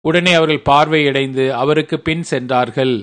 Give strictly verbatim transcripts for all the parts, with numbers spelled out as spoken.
உடனே அவர்கள் பார்வையடைந்து அவருக்கு பின் சென்றார்கள்.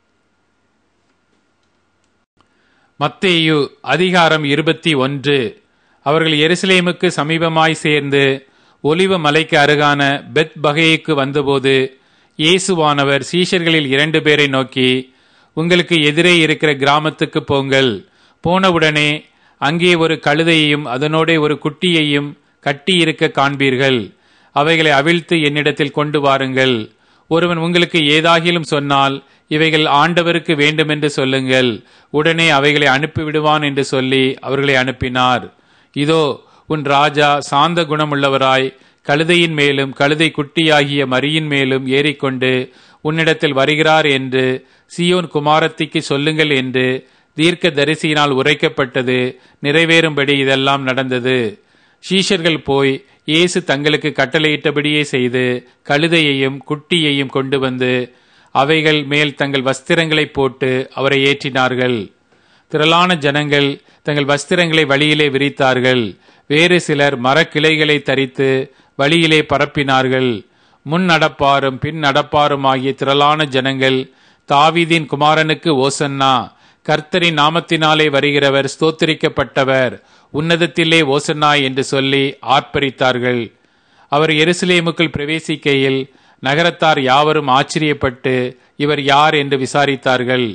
மத்தேயு அதிகாரம் இருபத்தி ஒன்று. அவர்கள் எருசலேமுக்கு சமீபமாய் சேர்ந்து ஒலிவ மலைக்கு அருகான பெத் பகேயுக்கு வந்தபோது இயேசுவானவர் சீஷர்களில் இரண்டு பேரை நோக்கி, உங்களுக்கு எதிரே இருக்கிற கிராமத்துக்கு போங்கள். போனவுடனே அங்கே ஒரு கழுதையையும் அதனோட ஒரு குட்டியையும் கட்டி இருக்க காண்பீர்கள். அவைகளை அவிழ்த்து என்னிடத்தில் கொண்டு வாருங்கள். ஒருவன் உங்களுக்கு ஏதாகிலும் சொன்னால் இவைகள் ஆண்டவருக்கு வேண்டுமென்று சொல்லுங்கள். உடனே அவைகளை அனுப்பிவிடுவான் என்று சொல்லி அவர்களை அனுப்பினார். இதோ உன் ராஜா சாந்த குணமுள்ளவராய் கழுதையின் மேலும் கழுதை குட்டியாகிய மரியின் மேலும் ஏறிக்கொண்டு உன்னிடத்தில் வருகிறார் என்று சீயோன் குமாரத்திக்கு சொல்லுங்கள் என்று தீர்க்க தரிசியினால் உரைக்கப்பட்டது நிறைவேறும்படி இதெல்லாம் நடந்தது. சீஷர்கள் போய் இயேசு தங்களுக்கு கட்டளையிட்டபடியே செய்து கழுதையையும் குட்டியையும் கொண்டு வந்து அவைகள் மேல் தங்கள் வஸ்திரங்களை போட்டு அவரை ஏற்றினார்கள். திரளான ஜனங்கள் தங்கள் வஸ்திரங்களை வழியிலே விரித்தார்கள். வேறு சிலர் மரக்கிளைகளை தரித்து வழியிலே பரப்பினார்கள். முன் நடப்பாரும் பின் நடப்பாரும் ஆகிய திரளான ஜனங்கள், தாவீதின் குமாரனுக்கு ஓசன்னா, கர்த்தரின் நாமத்தினாலே வருகிறவர் ஸ்தோத்திரிக்கப்பட்டவர், உன்னதத்திலே ஓசன்னா என்று சொல்லி ஆர்ப்பரித்தார்கள். அவர் எருசலேமுக்குள் பிரவேசிக்கையில் நகரத்தார் யாவரும் ஆச்சரியப்பட்டு இவர் யார் என்று விசாரித்தார்கள்.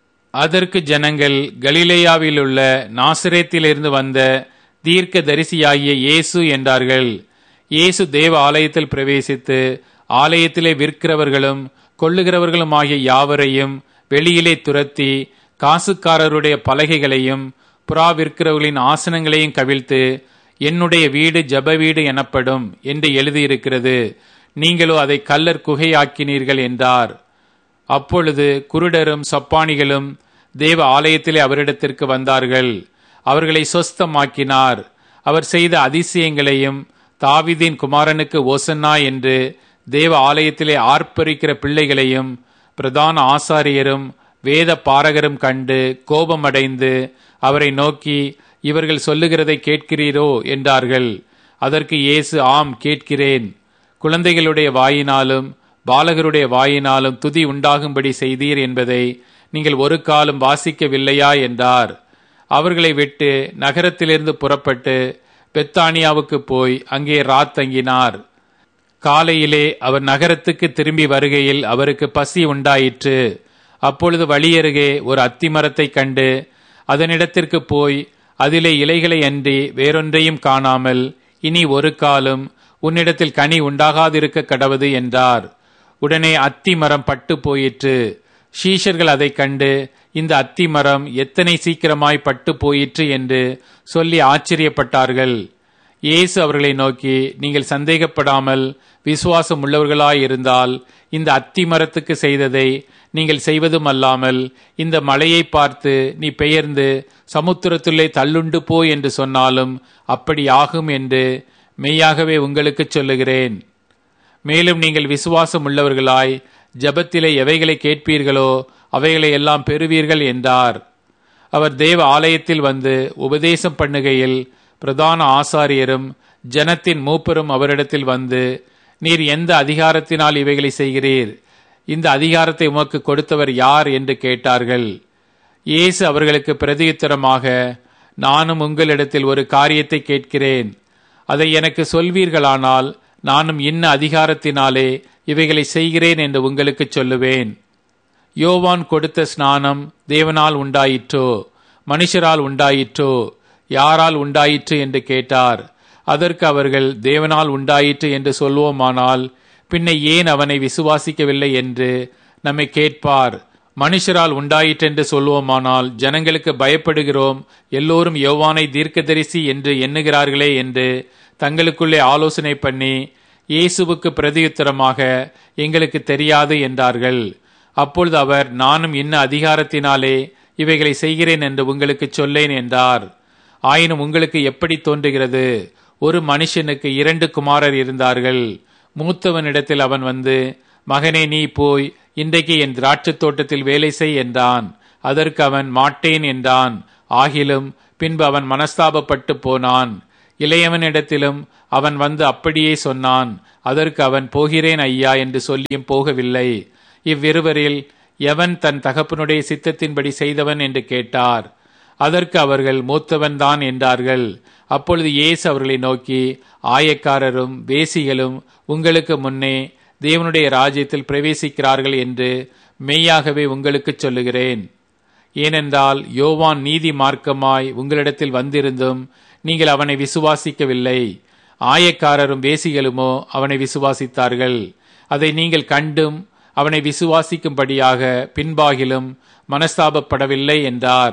அதற்கு ஜனங்கள், கலிலேயாவிலுள்ள நாசரேத்திலிருந்து வந்த தீர்க்க தரிசியாகிய இயேசு என்றார்கள். இயேசு தேவ ஆலயத்தில் பிரவேசித்து ஆலயத்திலே விற்கிறவர்களும் கொள்ளுகிறவர்களும் ஆகிய யாவரையும் வெளியிலே துரத்தி காசுக்காரருடைய பலகைகளையும் புறா விற்கிறவர்களின் ஆசனங்களையும் கவிழ்த்து, என்னுடைய வீடு ஜப வீடு எனப்படும் என்று எழுதியிருக்கிறது, நீங்களோ அதை கல்லர் குகையாக்கினீர்கள் என்றார். அப்பொழுது குருடரும் சப்பானிகளும் தேவ ஆலயத்திலே அவரிடத்திற்கு வந்தார்கள். அவர்களை சொஸ்தமாக்கினார். அவர் செய்த அதிசயங்களையும் தாவீதின் குமாரனுக்கு ஓசன்னா என்று தேவ ஆலயத்திலே ஆர்ப்பரிக்கிற பிள்ளைகளையும் பிரதான ஆசாரியரும் வேத பாரகரும் கண்டு கோபமடைந்து அவரை நோக்கி, இவர்கள் சொல்லுகிறதை கேட்கிறீரோ என்றார்கள். அதற்கு இயேசு, ஆம் கேட்கிறேன். குழந்தைகளுடைய வாயினாலும் பாலகருடைய வாயினாலும் துதி உண்டாகும்படி செய்தீர் என்பதை நீங்கள் ஒரு காலம் வாசிக்கவில்லையா என்றார். அவர்களை விட்டு நகரத்திலிருந்து புறப்பட்டு பெத்தானியாவுக்கு போய் அங்கே ராத் தங்கினார். காலையிலே அவர் நகரத்துக்கு திரும்பி வருகையில் அவருக்கு பசி உண்டாயிற்று. அப்பொழுது வழியருகே ஒரு அத்திமரத்தை கண்டு அதனிடத்திற்கு போய் அதிலே இலைகளை அன்றி வேறொன்றையும் காணாமல், இனி ஒரு காலம் உன்னிடத்தில் கனி உண்டாகாதிருக்க கடவது என்றார். உடனே அத்தி மரம் பட்டு போயிற்று. சீஷர்கள் அதை கண்டு, இந்த அத்தி மரம் எத்தனை சீக்கிரமாய் பட்டு போயிற்று என்று சொல்லி ஆச்சரியப்பட்டார்கள். இயேசு அவர்களை நோக்கி, நீங்கள் சந்தேகப்படாமல் விசுவாசம் உள்ளவர்களாயிருந்தால் இந்த அத்தி மரத்துக்கு செய்ததை நீங்கள் செய்வதும் அல்லாமல், இந்த மலையை பார்த்து நீ பெயர்ந்து சமுத்திரத்திலே தள்ளுண்டு போ என்று சொன்னாலும் அப்படி ஆகும் என்று மெய்யாகவே உங்களுக்கு சொல்லுகிறேன். மேலும் நீங்கள் விசுவாசம் உள்ளவர்களாய் ஜபத்திலே எவைகளை கேட்பீர்களோ அவைகளை எல்லாம் பெறுவீர்கள் என்றார். அவர் தேவ ஆலயத்தில் வந்து உபதேசம் பண்ணுகையில் பிரதான ஆசாரியரும் ஜனத்தின் மூப்பரும் அவரிடத்தில் வந்து, நீர் எந்த அதிகாரத்தினால் இவைகளை செய்கிறீர்? இந்த அதிகாரத்தை உமக்கு கொடுத்தவர் யார் என்று கேட்டார்கள். இயேசு அவர்களுக்கு பிரதியுத்தரமாக, நானும் உங்களிடத்தில் ஒரு காரியத்தை கேட்கிறேன். அதை எனக்கு சொல்வீர்களானால் நானும் இன்ன அதிகாரத்தினாலே இவைகளை செய்கிறேன் என்று உங்களுக்கு சொல்லுவேன். யோவான் கொடுத்த ஸ்நானம் தேவனால் உண்டாயிற்றோ மனுஷரால் உண்டாயிற்றோ யாரால் உண்டாயிற்று என்று கேட்டார். அதற்கு அவர்கள், தேவனால் உண்டாயிற்று என்று சொல்வோமானால் பின்ன ஏன் அவனை விசுவாசிக்கவில்லை என்று நம்மை கேட்பார். மனுஷரால் உண்டாயிற்று என்று சொல்வோமானால் ஜனங்களுக்கு பயப்படுகிறோம், எல்லோரும் யோவானை தீர்க்கதரிசி என்று எண்ணுகிறார்களே என்று தங்களுக்குள்ளே ஆலோசனை பண்ணி இயேசுவுக்கு பிரதியுத்தரமாக, எங்களுக்கு தெரியாது என்றார்கள். அப்பொழுது அவர், நானும் இன்ன அதிகாரத்தினாலே இவைகளை செய்கிறேன் என்று உங்களுக்கு சொல்லேன் என்றார். ஆயினும் உங்களுக்கு எப்படி தோன்றுகிறது? ஒரு மனுஷனுக்கு இரண்டு குமாரர் இருந்தார்கள். மூத்தவனிடத்தில் அவன் வந்து, மகனே, நீ போய் இன்றைக்கு என் திராட்சைத் தோட்டத்தில் வேலை செய் என்றான். அதற்கு அவன் மாட்டேன் என்றான். ஆகிலும் பின்பு அவன் மனஸ்தாபப்பட்டு போனான். இளையவனிடத்திலும் அவன் வந்து அப்படியே சொன்னான். அதற்கு அவன், போகிறேன் ஐயா என்று சொல்லியும் போகவில்லை. இவ்விருவரில் எவன் தன் தகப்பனுடைய சித்தத்தின்படி செய்தவன் என்று கேட்டார். அதற்கு அவர்கள், மூத்தவன்தான் என்றார்கள். அப்பொழுது இயேசு அவர்களை நோக்கி, ஆயக்காரரும் வேசிகளும் உங்களுக்கு முன்னே தேவனுடைய ராஜ்யத்தில் பிரவேசிக்கிறார்கள் என்று மெய்யாகவே உங்களுக்கு சொல்லுகிறேன். ஏனென்றால் யோவான் நீதி மார்க்கமாய் உங்களிடத்தில் வந்திருந்தும் நீங்கள் அவனை விசுவாசிக்கவில்லை. ஆயக்காரரும் வேசிகளுமோ அவனை விசுவாசித்தார்கள். அதை நீங்கள் கண்டும் அவனை விசுவாசிக்கும்படியாக பின்பாகிலும் மனஸ்தாபப்படவில்லை என்றார்.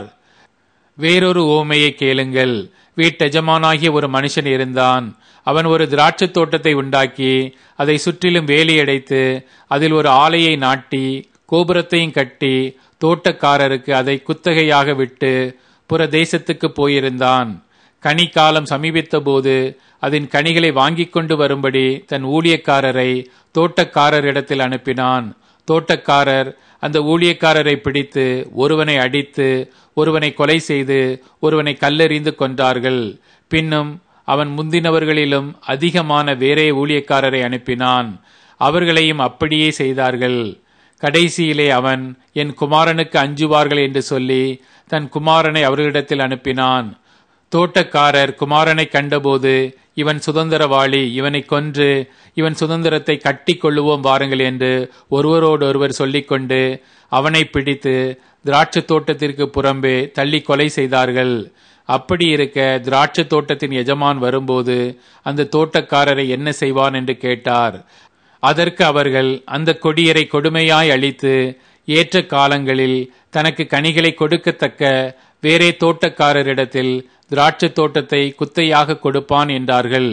வேறொரு ஓமையை கேளுங்கள். வீட்டெஜமானாகிய ஒரு மனுஷன் இருந்தான். அவன் ஒரு திராட்சை தோட்டத்தை உண்டாக்கி அதை சுற்றிலும் வேலியடைத்து அதில் ஒரு ஆலையை நாட்டி கோபுரத்தையும் கட்டி தோட்டக்காரருக்கு அதை குத்தகையாக விட்டு புற தேசத்துக்கு போயிருந்தான். கனிக்காலம் சமீபித்த போது அதன் கனிகளை வாங்கி கொண்டு வரும்படி தன் ஊழியக்காரரை தோட்டக்காரரிடத்தில் அனுப்பினான். தோட்டக்காரர் அந்த ஊழியக்காரரை பிடித்து ஒருவனை அடித்து ஒருவனை கொலை செய்து ஒருவனை கல்லெறிந்து கொன்றார்கள். பின்னும் அவன் முந்தினவர்களிலும் அதிகமான வேறே ஊழியக்காரரை அனுப்பினான். அவர்களையும் அப்படியே செய்தார்கள். கடைசியிலே அவன், என் குமாரனுக்கு அஞ்சுவார்கள் என்று சொல்லி தன் குமாரனை அவர்களிடத்தில் அனுப்பினான். தோட்டக்காரர் குமாரனை கண்டபோது, இவன் சுதந்திரவாளி, இவனை கொன்று இவன் சுதந்திரத்தை கட்டி கொள்ளுவோம் வாருங்கள் என்று ஒருவரோடொருவர் சொல்லிக்கொண்டு அவனை பிடித்து திராட்சை தோட்டத்திற்கு புறம்பே தள்ளி கொலை செய்தார்கள். அப்படி இருக்க திராட்சை தோட்டத்தின் எஜமான் வரும்போது அந்த தோட்டக்காரரை என்ன செய்வான் என்று கேட்டார். அதற்கு அவர்கள், அந்த கொடியரை கொடுமையாய் அழித்து ஏற்ற காலங்களில் தனக்கு கனிகளை கொடுக்கத்தக்க வேறே தோட்டக்காரரிடத்தில் திராட்சை தோட்டத்தை குத்தையாக கொடுப்பான் என்றார்கள்.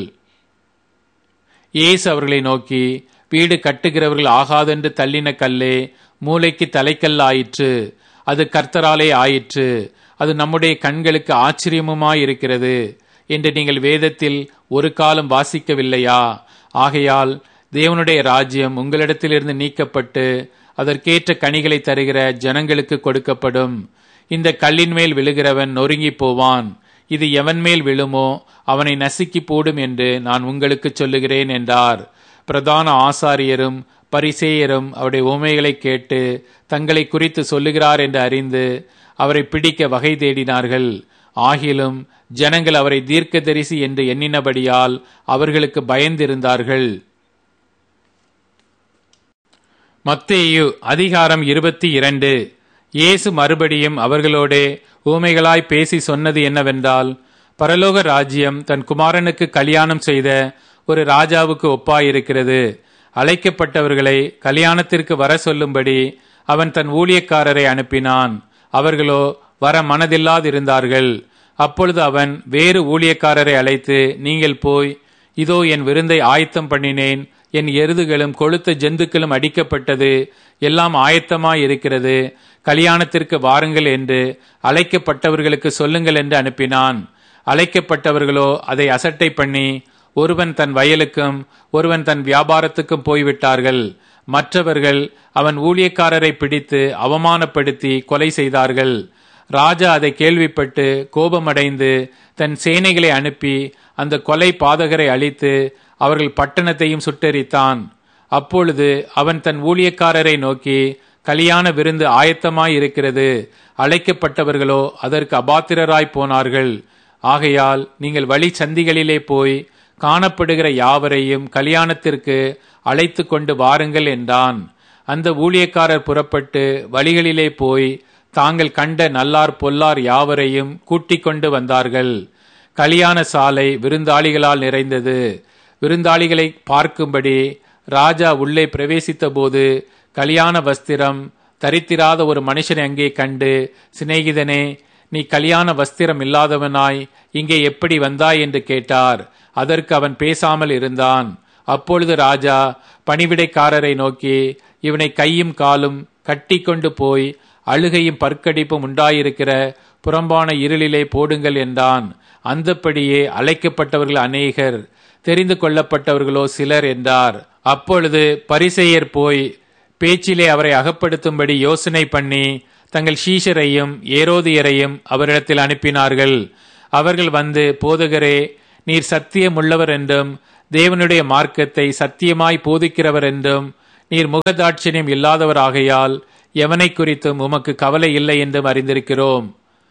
இயேசு அவர்களை நோக்கி, வீடு கட்டுகிறவர்கள் ஆகாதென்று தள்ளின கல்லே மூளைக்கு தலைக்கல்லாயிற்று. அது கர்த்தராலே ஆயிற்று. அது நம்முடைய கண்களுக்கு ஆச்சரியமுமாயிருக்கிறது என்று நீங்கள் வேதத்தில் ஒரு காலம் வாசிக்கவில்லையா? ஆகையால் தேவனுடைய ராஜ்யம் உங்களிடத்திலிருந்து நீக்கப்பட்டு அதற்கேற்ற கனிகளை தருகிற ஜனங்களுக்கு கொடுக்கப்படும். இந்த கல்லின் மேல் விழுகிறவன் நொறுங்கி போவான். இது எவன் மேல் விழுமோ அவனை நசுக்கி போடும் என்று நான் உங்களுக்கு சொல்லுகிறேன் என்றார். பிரதான ஆசாரியரும் பரிசேயரும் அவருடைய உமைகளை கேட்டு தங்களை குறித்து சொல்லுகிறார் என்று அறிந்து அவரை பிடிக்க வகை தேடினார்கள். ஆகிலும் ஜனங்கள் அவரை தீர்க்கதரிசி என்று எண்ணினபடியால் அவர்களுக்கு பயந்திருந்தார்கள். மத்தேயு அதிகாரம் இருபத்தி இரண்டு. இயேசு மறுபடியும் அவர்களோடே ஊமைகளாய் பேசி சொன்னது என்னவென்றால், பரலோக ராஜ்யம் தன் குமாரனுக்கு கல்யாணம் செய்த ஒரு ராஜாவுக்கு ஒப்பாயிருக்கிறது. அழைக்கப்பட்டவர்களை கல்யாணத்திற்கு வர சொல்லும்படி அவன் தன் ஊழியக்காரரை அனுப்பினான். அவர்களோ வர மனதில்லாதிருந்தார்கள். அப்பொழுது அவன் வேறு ஊழியக்காரரை அழைத்து, நீங்கள் போய், இதோ என் விருந்தை ஆயத்தம் பண்ணினேன், என் எருதுகளும் கொழுத்த ஜந்துக்களும் அடிக்கப்பட்டது, எல்லாம் ஆயத்தமாயிருக்கிறது, கல்யாணத்திற்கு வாருங்கள் என்று அழைக்கப்பட்டவர்களுக்கு சொல்லுங்கள் என்று அனுப்பினான். அழைக்கப்பட்டவர்களோ அதை அசட்டை பண்ணி ஒருவன் தன் வயலுக்கும் ஒருவன் தன் வியாபாரத்துக்கும் போய்விட்டார்கள். மற்றவர்கள் அவன் ஊழியக்காரரை பிடித்து அவமானப்படுத்தி கொலை செய்தார்கள். ராஜா அதை கேள்விப்பட்டு கோபமடைந்து தன் சேனைகளை அனுப்பி அந்த கொலை பாதகரை அழித்து அவர்கள் பட்டணத்தையும் சுட்டெரித்தான். அப்பொழுது அவன் தன் ஊழியக்காரரை நோக்கி, கல்யாண விருந்து ஆயத்தமாயிருக்கிறது, அழைக்கப்பட்டவர்களோ அதற்கு அபாத்திரராய் போனார்கள். ஆகையால் நீங்கள் வழி சந்திகளிலே போய் காணப்படுகிற யாவரையும் கல்யாணத்திற்கு அழைத்து கொண்டு வாருங்கள் என்றான். அந்த ஊழியக்காரர் புறப்பட்டு வழிகளிலே போய் தாங்கள் கண்ட நல்லார் பொல்லார் யாவரையும் கூட்டிக் கொண்டு வந்தார்கள். கல்யாண சாலை விருந்தாளிகளால் நிறைந்தது. விருந்தாளிகளை பார்க்கும்படி ராஜா உள்ளே பிரவேசித்த போது கல்யாண வஸ்திரம் தரித்திராத ஒரு மனுஷனை அங்கே கண்டு, சிநேகிதனே, நீ கல்யாண வஸ்திரம் இல்லாதவனாய் இங்கே எப்படி வந்தாய் என்று கேட்டார். அதற்கு அவன் பேசாமல் இருந்தான். அப்பொழுது ராஜா பணிவிடைக்காரரை நோக்கி, இவனை கையும் காலும் கட்டி கொண்டு போய் அழுகையும் பற்கடிப்பும் உண்டாயிருக்கிற புறம்பான இருளிலே போடுங்கள் என்றான். அந்தப்படியே அழைக்கப்பட்டவர்கள் அநேகர், தெரிந்து கொள்ளப்பட்டவர்களோ சிலர் என்றார். அப்பொழுது பரிசேயர் போய் பேச்சிலே அவரை அகப்படுத்தும்படி யோசனை பண்ணி தங்கள் சீஷரையும் ஏரோதியரையும் அவரிடத்தில் அனுப்பினார்கள். அவர்கள் வந்து, போதகரே, நீர் சத்தியமுள்ளவர் என்றும் தேவனுடைய மார்க்கத்தை சத்தியமாய் போதிக்கிறவர் என்றும் நீர் முகதாட்சிணியம் இல்லாதவராகையால் எவனை குறித்தும் உமக்கு கவலை இல்லை என்றும் அறிந்திருக்கிறோம்.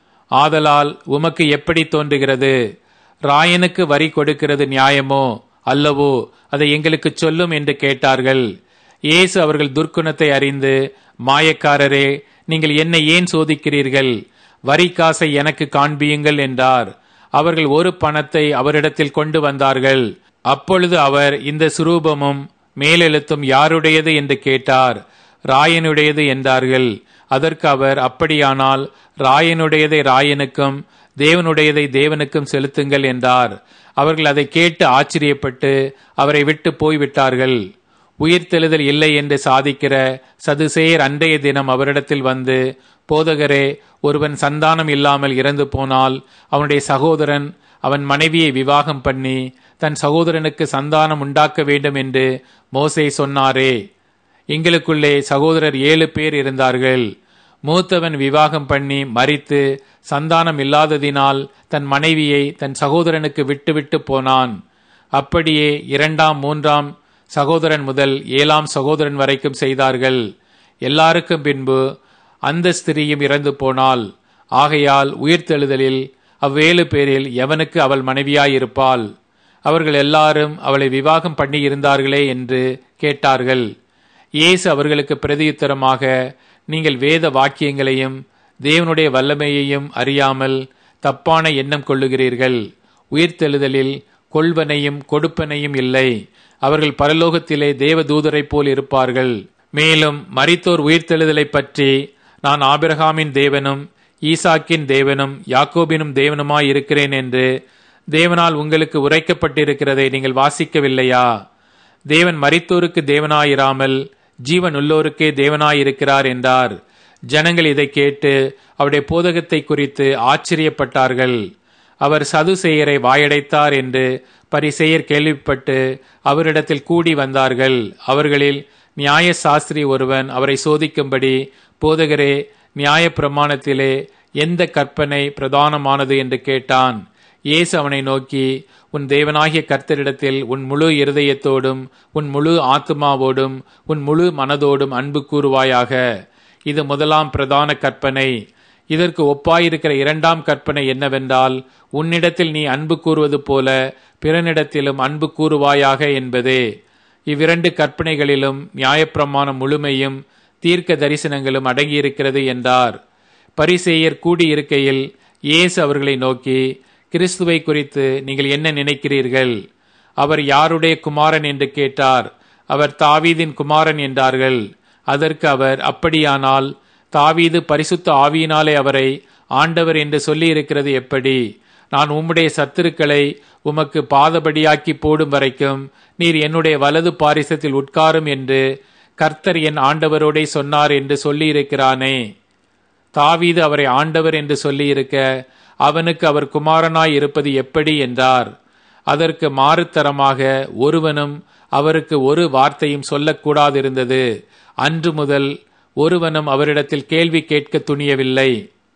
ஆதலால் உமக்கு எப்படி தோன்றுகிறது? ராயனுக்கு வரி கொடுக்கிறது நியாயமோ அல்லவோ? அதை எங்களுக்கு சொல்லும் என்று கேட்டார்கள். இயேசு அவர்கள் துர்க்குணத்தை அறிந்து, மாயக்காரரே, நீங்கள் என்னை ஏன் சோதிக்கிறீர்கள்? வரி காசை எனக்கு காண்பியுங்கள் என்றார். அவர்கள் ஒரு பணத்தை அவரிடத்தில் கொண்டு வந்தார்கள். அப்பொழுது அவர், இந்த சுரூபமும் மேலெழுத்தும் யாருடையது என்று கேட்டார். ராயனுடையது என்றார்கள். அதற்கு அவர், அப்படியானால் ராயனுடையதை ராயனுக்கும் தேவனுடையதை தேவனுக்கும் செலுத்துங்கள் என்றார். அவர்கள் அதை கேட்டு ஆச்சரியப்பட்டு அவரை விட்டு போய்விட்டார்கள். உயிர்த்தெழுதல் இல்லை என்று சாதிக்கிற சதுசேயர் அன்றைய தினம் அவரிடத்தில் வந்து, போதகரே, ஒருவன் சந்தானம் இல்லாமல் இறந்து போனால் அவனுடைய சகோதரன் அவன் மனைவியை விவாகம் பண்ணி தன் சகோதரனுக்கு சந்தானம் உண்டாக்க வேண்டும் என்று மோசே சொன்னாரே. எங்களுக்குள்ளே சகோதரர் ஏழு பேர் இருந்தார்கள். மூத்தவன் விவாகம் பண்ணி மரித்து சந்தானம் இல்லாததினால் தன் மனைவியை தன் சகோதரனுக்கு விட்டு விட்டு போனான். அப்படியே இரண்டாம் மூன்றாம் சகோதரன் முதல் ஏழாம் சகோதரன் வரைக்கும் செய்தார்கள். எல்லாருக்கும் பின்பு அந்த ஸ்திரீயும் இறந்து போனாள். ஆகையால் உயிர்த்தெழுதலில் அவ்வேழு பேரில் எவனுக்கு அவள் மனைவியாயிருப்பாள்? அவர்கள் எல்லாரும் அவளை விவாகம் பண்ணி இருந்தார்களே என்று கேட்டார்கள். இயேசு அவர்களுக்கு பிரதியுத்தரமாக, நீங்கள் வேத வாக்கியங்களையும் தேவனுடைய வல்லமையையும் அறியாமல் தப்பான எண்ணம் கொள்ளுகிறீர்கள். உயிர்த்தெழுதலில் கொள்வனையும் கொடுப்பனையும் இல்லை. அவர்கள் பரலோகத்திலே தேவ தூதரை போல் இருப்பார்கள். மேலும் மரித்தோர் உயிர்த்தெழுதலை பற்றி, நான் ஆபிரகாமின் தேவனும் ஈசாக்கின் தேவனும் யாக்கோபினும் தேவனுமாய் இருக்கிறேன் என்று தேவனால் உங்களுக்கு உரைக்கப்பட்டிருக்கிறதை நீங்கள் வாசிக்கவில்லையா? தேவன் மரித்தோருக்கு தேவனாயிராமல் ஜீவன் உள்ளோருக்கே தேவனாயிருக்கிறார் என்றார். ஜனங்கள் இதை கேட்டு அவருடைய போதகத்தை குறித்து ஆச்சரியப்பட்டார்கள். அவர் சதுசேயரை வாயடைத்தார் என்று பரிசேயர் கேள்விப்பட்டு அவரிடத்தில் கூடி வந்தார்கள். அவர்களில் நியாய சாஸ்திரி ஒருவன் அவரை சோதிக்கும்படி, போதகரே, நியாய பிரமாணத்திலே எந்த கற்பனை பிரதானமானது என்று கேட்டான். இயேசு அவனை நோக்கி, உன் தேவனாகிய கர்த்தரிடத்தில் உன் முழு இருதயத்தோடும் உன் முழு ஆத்துமாவோடும் உன் முழு மனதோடும் அன்பு கூறுவாயாக. இது முதலாம் பிரதான கற்பனை. இதற்கு ஒப்பாயிருக்கிற இரண்டாம் கற்பனை என்னவென்றால், உன்னிடத்தில் நீ அன்பு கூறுவது போல பிறனிடத்திலும் அன்பு கூறுவாயாக என்பதே. இவ்விரண்டு கற்பனைகளிலும் நியாயப்பிரமாணம் முழுமையும் தீர்க்க தரிசனங்களும் அடங்கியிருக்கிறது என்றார். பரிசேயர் கூடியிருக்கையில் இயேசு அவர்களை நோக்கி, கிறிஸ்துவை குறித்து நீங்கள் என்ன நினைக்கிறீர்கள்? அவர் யாருடைய குமாரன் என்று கேட்டார். அவர் தாவீதின் குமாரன் என்றார்கள். அதற்கு அவர், அப்படியானால் தாவீது பரிசுத்த ஆவியினாலே அவரை ஆண்டவர் என்று சொல்லி இருக்கிறது எப்படி? நான் உம்முடைய சத்துருக்களை உமக்கு பாதபடியாக்கி போடும் வரைக்கும் நீர் என்னுடைய வலது பாரிசத்தில் உட்காரும் என்று கர்த்தர் என் ஆண்டவரோடே சொன்னார் என்று சொல்லியிருக்கிறானே. தாவீது அவரை ஆண்டவர் என்று சொல்லியிருக்க அவனுக்கு அவர் குமாரனாய் இருப்பது எப்படி என்றார். அதற்கு மாறுத்தரமாக ஒருவனும் அவருக்கு ஒரு வார்த்தையும் சொல்லக்கூடாதிருந்தது. அன்று முதல் ஒருவனும் அவரிடத்தில் கேள்வி கேட்க துணியவில்லை.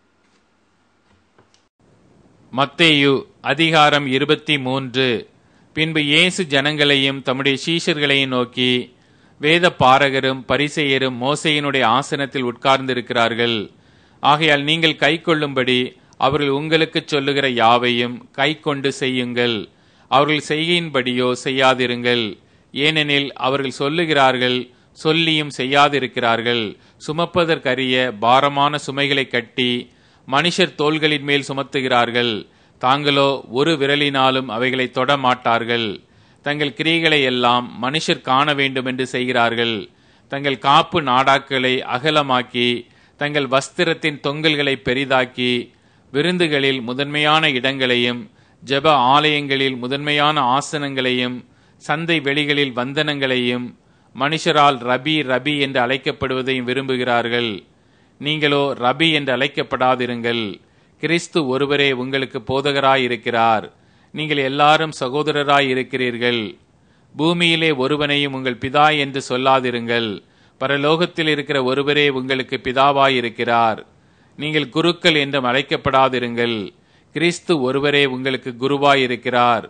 மத்தேயு அதிகாரம் இருபத்தி மூன்று. பின்பு இயேசு ஜனங்களையும் தம்முடைய சீஷர்களையும் நோக்கி, வேத பாரகரும் பரிசேயரும் மோசேயினுடைய ஆசனத்தில் உட்கார்ந்திருக்கிறார்கள். ஆகையால் நீங்கள் கை கொள்ளும்படி அவர்கள் உங்களுக்கு சொல்லுகிற யாவையும் கை கொண்டு செய்யுங்கள். அவர்கள் செய்கையின்படியோ செய்யாதிருங்கள். ஏனெனில் அவர்கள் சொல்லுகிறார்கள், சொல்லியும் செய்யாதிருக்கிறார்கள். சுமப்பதற்கரிய பாரமான சுமைகளை கட்டி மனுஷர் தோள்களின் மேல் சுமத்துகிறார்கள். தாங்களோ ஒரு விரலினாலும் அவைகளை தொட மாட்டார்கள். தங்கள் கிரியைகளை எல்லாம் மனுஷர் காண வேண்டும் என்று செய்கிறார்கள். தங்கள் காப்பு நாடாக்களை அகலமாக்கி தங்கள் வஸ்திரத்தின் தொங்கல்களை பெரிதாக்கி விருந்துகளில் முதன்மையான இடங்களையும் ஜெப ஆலயங்களில் முதன்மையான ஆசனங்களையும் சந்தை வெளிகளில் வந்தனங்களையும் மனுஷரால் ரபி ரபி என்று அழைக்கப்படுவதையும் விரும்புகிறார்கள். நீங்களோ ரபி என்று அழைக்கப்படாதிருங்கள். கிறிஸ்து ஒருவரே உங்களுக்கு போதகராயிருக்கிறார். நீங்கள் எல்லாரும் சகோதரராய் இருக்கிறீர்கள். பூமியிலே ஒருவனையும் உங்கள் பிதா என்று சொல்லாதிருங்கள். பரலோகத்தில் இருக்கிற ஒருவரே உங்களுக்கு பிதாவாயிருக்கிறார். நீங்கள் குருக்கள் என்றும் அழைக்கப்படாதிருங்கள். கிறிஸ்து ஒருவரே உங்களுக்கு குருவாயிருக்கிறார்.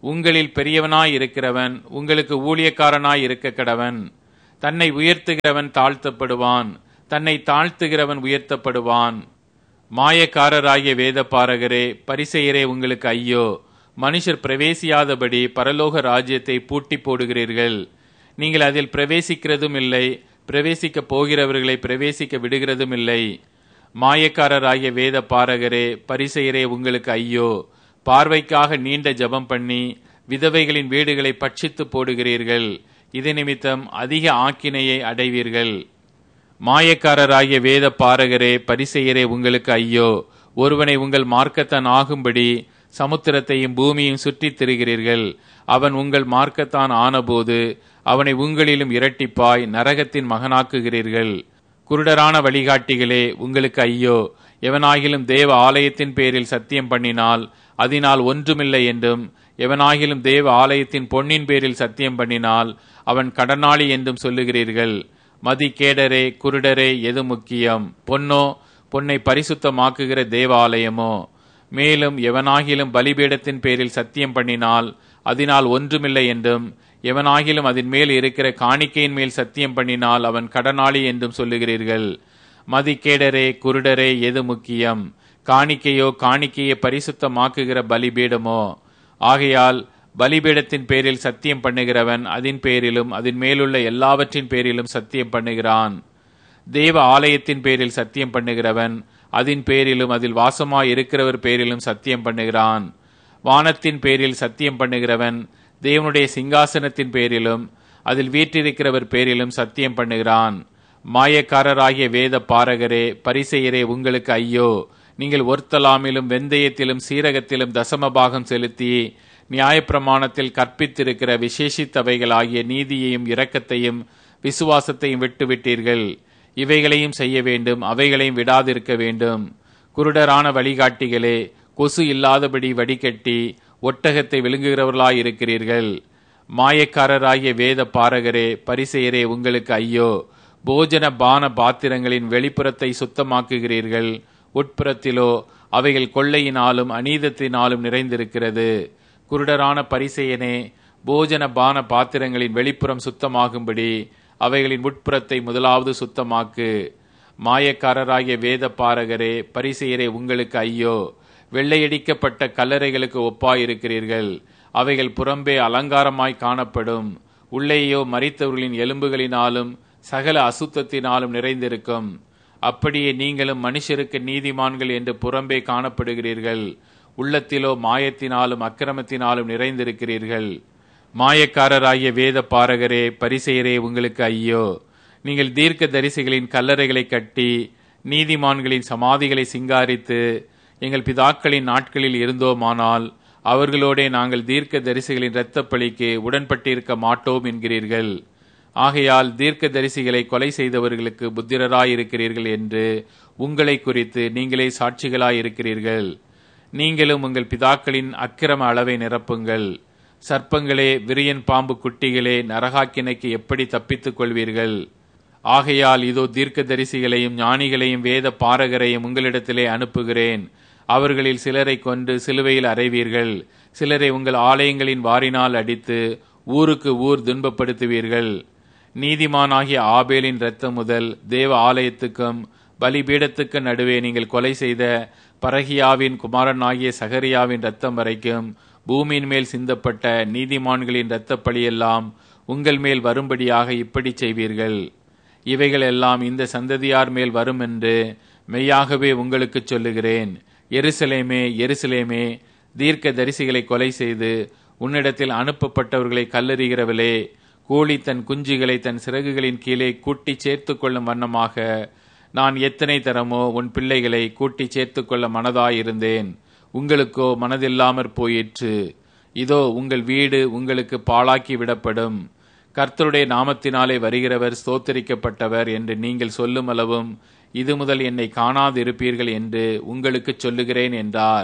உங்களில் பெரியவனாய் இருக்கிறவன் உங்களுக்கு ஊழியக்காரனாய் இருக்க கடவன். தன்னை உயர்த்துகிறவன் தாழ்த்தப்படுவான், தன்னை தாழ்த்துகிறவன் உயர்த்தப்படுவான். மாயக்காரராகிய வேத பாரகரே, பரிசேயரே, உங்களுக்கு ஐயோ! மனுஷர் பிரவேசியாதபடி பரலோக ராஜ்யத்தை பூட்டி போடுகிறீர்கள். நீங்கள் அதில் பிரவேசிக்கிறதும் இல்லை, பிரவேசிக்க போகிறவர்களை பிரவேசிக்க விடுகிறதும் இல்லை. மாயக்காரராகிய வேத பாரகரே, பரிசேயரே, உங்களுக்கு ஐயோ! பார்வைக்காக நீண்ட ஜெபம் பண்ணி விதவைகளின் வீடுகளை பட்சித்து போடுகிறீர்கள். இது நிமித்தம் அதிக ஆக்கினையை அடைவீர்கள். மாயக்காரராகிய வேத பாரகரே, பரிசேயரே, உங்களுக்கு ஐயோ! ஒருவனை உங்கள் மார்க்கத்தான் ஆகும்படி சமுத்திரத்தையும் பூமியையும் சுற்றித் திரிகிறீர்கள். அவன் உங்கள் மார்க்கத்தான் ஆனபோது அவனை உங்களிலும் இரட்டிப்பாய் நரகத்தின் மகனாக்குகிறீர்கள். குருடரான வழிகாட்டிகளே, உங்களுக்கு ஐயோ! எவனாகிலும் தேவ ஆலயத்தின் பேரில் சத்தியம் பண்ணினால் அதனால் ஒன்றுமில்லை என்றும், எவனாகிலும் தேவ ஆலயத்தின் பொன்னின் பேரில் சத்தியம் பண்ணினால் அவன் கடனாளி என்றும் சொல்லுகிறீர்கள். மதிகேடரே, குருடரே, எது முக்கியம்? பொன்னோ, பொன்னை பரிசுத்தமாக்குகிற தேவாலயமோ? மேலும் எவனாகிலும் பலிபீடத்தின் பேரில் சத்தியம் பண்ணினால் அதனால் ஒன்றுமில்லை என்றும், எவனாகிலும் அதன் மேல் இருக்கிற காணிக்கையின் மேல் சத்தியம் பண்ணினால் அவன் கடனாளி என்றும் சொல்லுகிறீர்கள். மதிகேடரே, குருடரே, எது முக்கியம்? காணிக்கையோ, காணிக்கையை பரிசுத்தமாக்குகிற பலிபீடமோ? ஆகையால் பலிபீடத்தின் பேரில் சத்தியம் பண்ணுகிறவன் அதன் பேரிலும் அதன் மேலுள்ள எல்லாவற்றின் பேரிலும் சத்தியம் பண்ணுகிறான். தேவ ஆலயத்தின் பேரில் சத்தியம் பண்ணுகிறவன் அதன் பேரிலும் அதில் வாசமாய் இருக்கிறவர் பேரிலும் சத்தியம் பண்ணுகிறான். வானத்தின் பேரில் சத்தியம் பண்ணுகிறவன் தேவனுடைய சிங்காசனத்தின் பேரிலும் அதில் வீற்றிருக்கிறவர் பேரிலும் சத்தியம் பண்ணுகிறான். மாயக்காரராகிய வேத பாரகரே, பரிசேயரே, உங்களுக்கு ஐயோ! நீங்கள் ஒர்த்தலாமிலும் வெந்தயத்திலும் சீரகத்திலும் தசமபாகம் செலுத்தி நியாயப்பிரமாணத்தில் கற்பித்திருக்கிற விசேஷித்தவைகளாகிய நீதியையும் இரக்கத்தையும் விசுவாசத்தையும் விட்டுவிட்டீர்கள். இவைகளையும் செய்ய வேண்டும், அவைகளையும் விடாதிருக்க வேண்டும். குருடரான வழிகாட்டிகளே, கொசு இல்லாதபடி வடிகட்டி ஒட்டகத்தை விழுங்குகிறவர்களாயிருக்கிறீர்கள். மாயக்காரராகிய வேத பாரகரே, பரிசேயரே, உங்களுக்கு ஐயோ! போஜன பான பாத்திரங்களின் வெளிப்புறத்தை சுத்தமாக்குகிறீர்கள், உட்புறத்திலோ அவைகள் கொள்ளையினாலும் அநீதத்தினாலும் நிறைந்திருக்கிறது. குருடரான பரிசேயனே, போஜன பான பாத்திரங்களின் வெளிப்புறம் சுத்தமாகும்படி அவைகளின் உட்புறத்தை முதலாவது சுத்தமாக்கு. மாயக்காரராகிய வேத பாரகரே, பரிசேயரே, உங்களுக்கு ஐயோ! வெள்ளையடிக்கப்பட்ட கல்லறைகளுக்கு ஒப்பாயிருக்கிறீர்கள். அவைகள் புறம்பே அலங்காரமாய் காணப்படும், உள்ளேயோ மரித்தவர்களின் எலும்புகளினாலும் சகல அசுத்தத்தினாலும் நிறைந்திருக்கும். அப்படியே நீங்களும் மனுஷருக்கு நீதிமான்கள் என்று புறம்பே காணப்படுகிறீர்கள், உள்ளத்திலோ மாயத்தினாலும் அக்கிரமத்தினாலும் நிறைந்திருக்கிறீர்கள். மாயக்காரராகிய வேத பாரகரே, பரிசேயரே, உங்களுக்கு ஐயோ! நீங்கள் தீர்க்க தரிசிகளின் கல்லறைகளை கட்டி நீதிமான்களின் சமாதிகளை சிங்காரித்து எங்கள் பிதாக்களின் நாட்களில் இருந்தோமானால் அவர்களோடே நாங்கள் தீர்க்க தரிசிகளின் இரத்த பழிக்கு உடன்பட்டிருக்க மாட்டோம் என்கிறீர்கள். ஆகையால் தீர்க்க தரிசிகளை கொலை செய்தவர்களுக்கு புத்திரராயிருக்கிறீர்கள் என்று உங்களை குறித்து நீங்களே சாட்சிகளாயிருக்கிறீர்கள். நீங்களும் உங்கள் பிதாக்களின் அக்கிரம அளவை நிரப்புங்கள். சர்ப்பங்களே, விரியன் பாம்பு குட்டிகளே, நரகாக்கினைக்கு எப்படி தப்பித்துக் கொள்வீர்கள்? ஆகையால் இதோ தீர்க்க தரிசிகளையும் ஞானிகளையும் வேத பாரகரையும் உங்களிடத்திலே அனுப்புகிறேன். அவர்களில் சிலரை கொண்டு சிலுவையில் அறைவீர்கள், சிலரை உங்கள் ஆலயங்களின் வாரினால் அடித்து ஊருக்கு ஊர் துன்பப்படுத்துவீர்கள். நீதிமானாகிய ஆபேலின் இரத்தம் முதல் தேவ ஆலயத்துக்கும் பலிபீடத்துக்கு நடுவே நீங்கள் கொலை செய்த பரகியாவின் குமாரனாகிய சகரியாவின் இரத்தம் வரைக்கும் பூமியின் மேல் சிந்தப்பட்ட நீதிமான்களின் இரத்த பழியெல்லாம் உங்கள் மேல் வரும்படியாக இப்படி செய்வீர்கள். இவைகள் எல்லாம் இந்த சந்ததியார் மேல் வரும் என்று மெய்யாகவே உங்களுக்கு சொல்லுகிறேன். எருசலேமே, எருசலேமே, தீர்க்க தரிசிகளை கொலை செய்து உன்னிடத்தில் அனுப்பப்பட்டவர்களை கல்லறிகிறவளே, கோழி தன் குஞ்சுகளை தன் சிறகுகளின் கீழே கூட்டி சேர்த்து கொள்ளும் வண்ணமாக நான் எத்தனை தரமோ உன் பிள்ளைகளை கூட்டி சேர்த்து கொள்ள மனதாயிருந்தேன், உங்களுக்கோ மனதில்லாமற் போயிற்று. இதோ உங்கள் வீடு உங்களுக்கு பாழாக்கி விடப்படும். கர்த்தருடைய நாமத்தினாலே வருகிறவர் ஸ்தோத்தரிக்கப்பட்டவர் என்று நீங்கள் சொல்லும் அளவும் இது முதல் என்னை காணாதிருப்பீர்கள் என்று உங்களுக்கு சொல்லுகிறேன் என்றார்.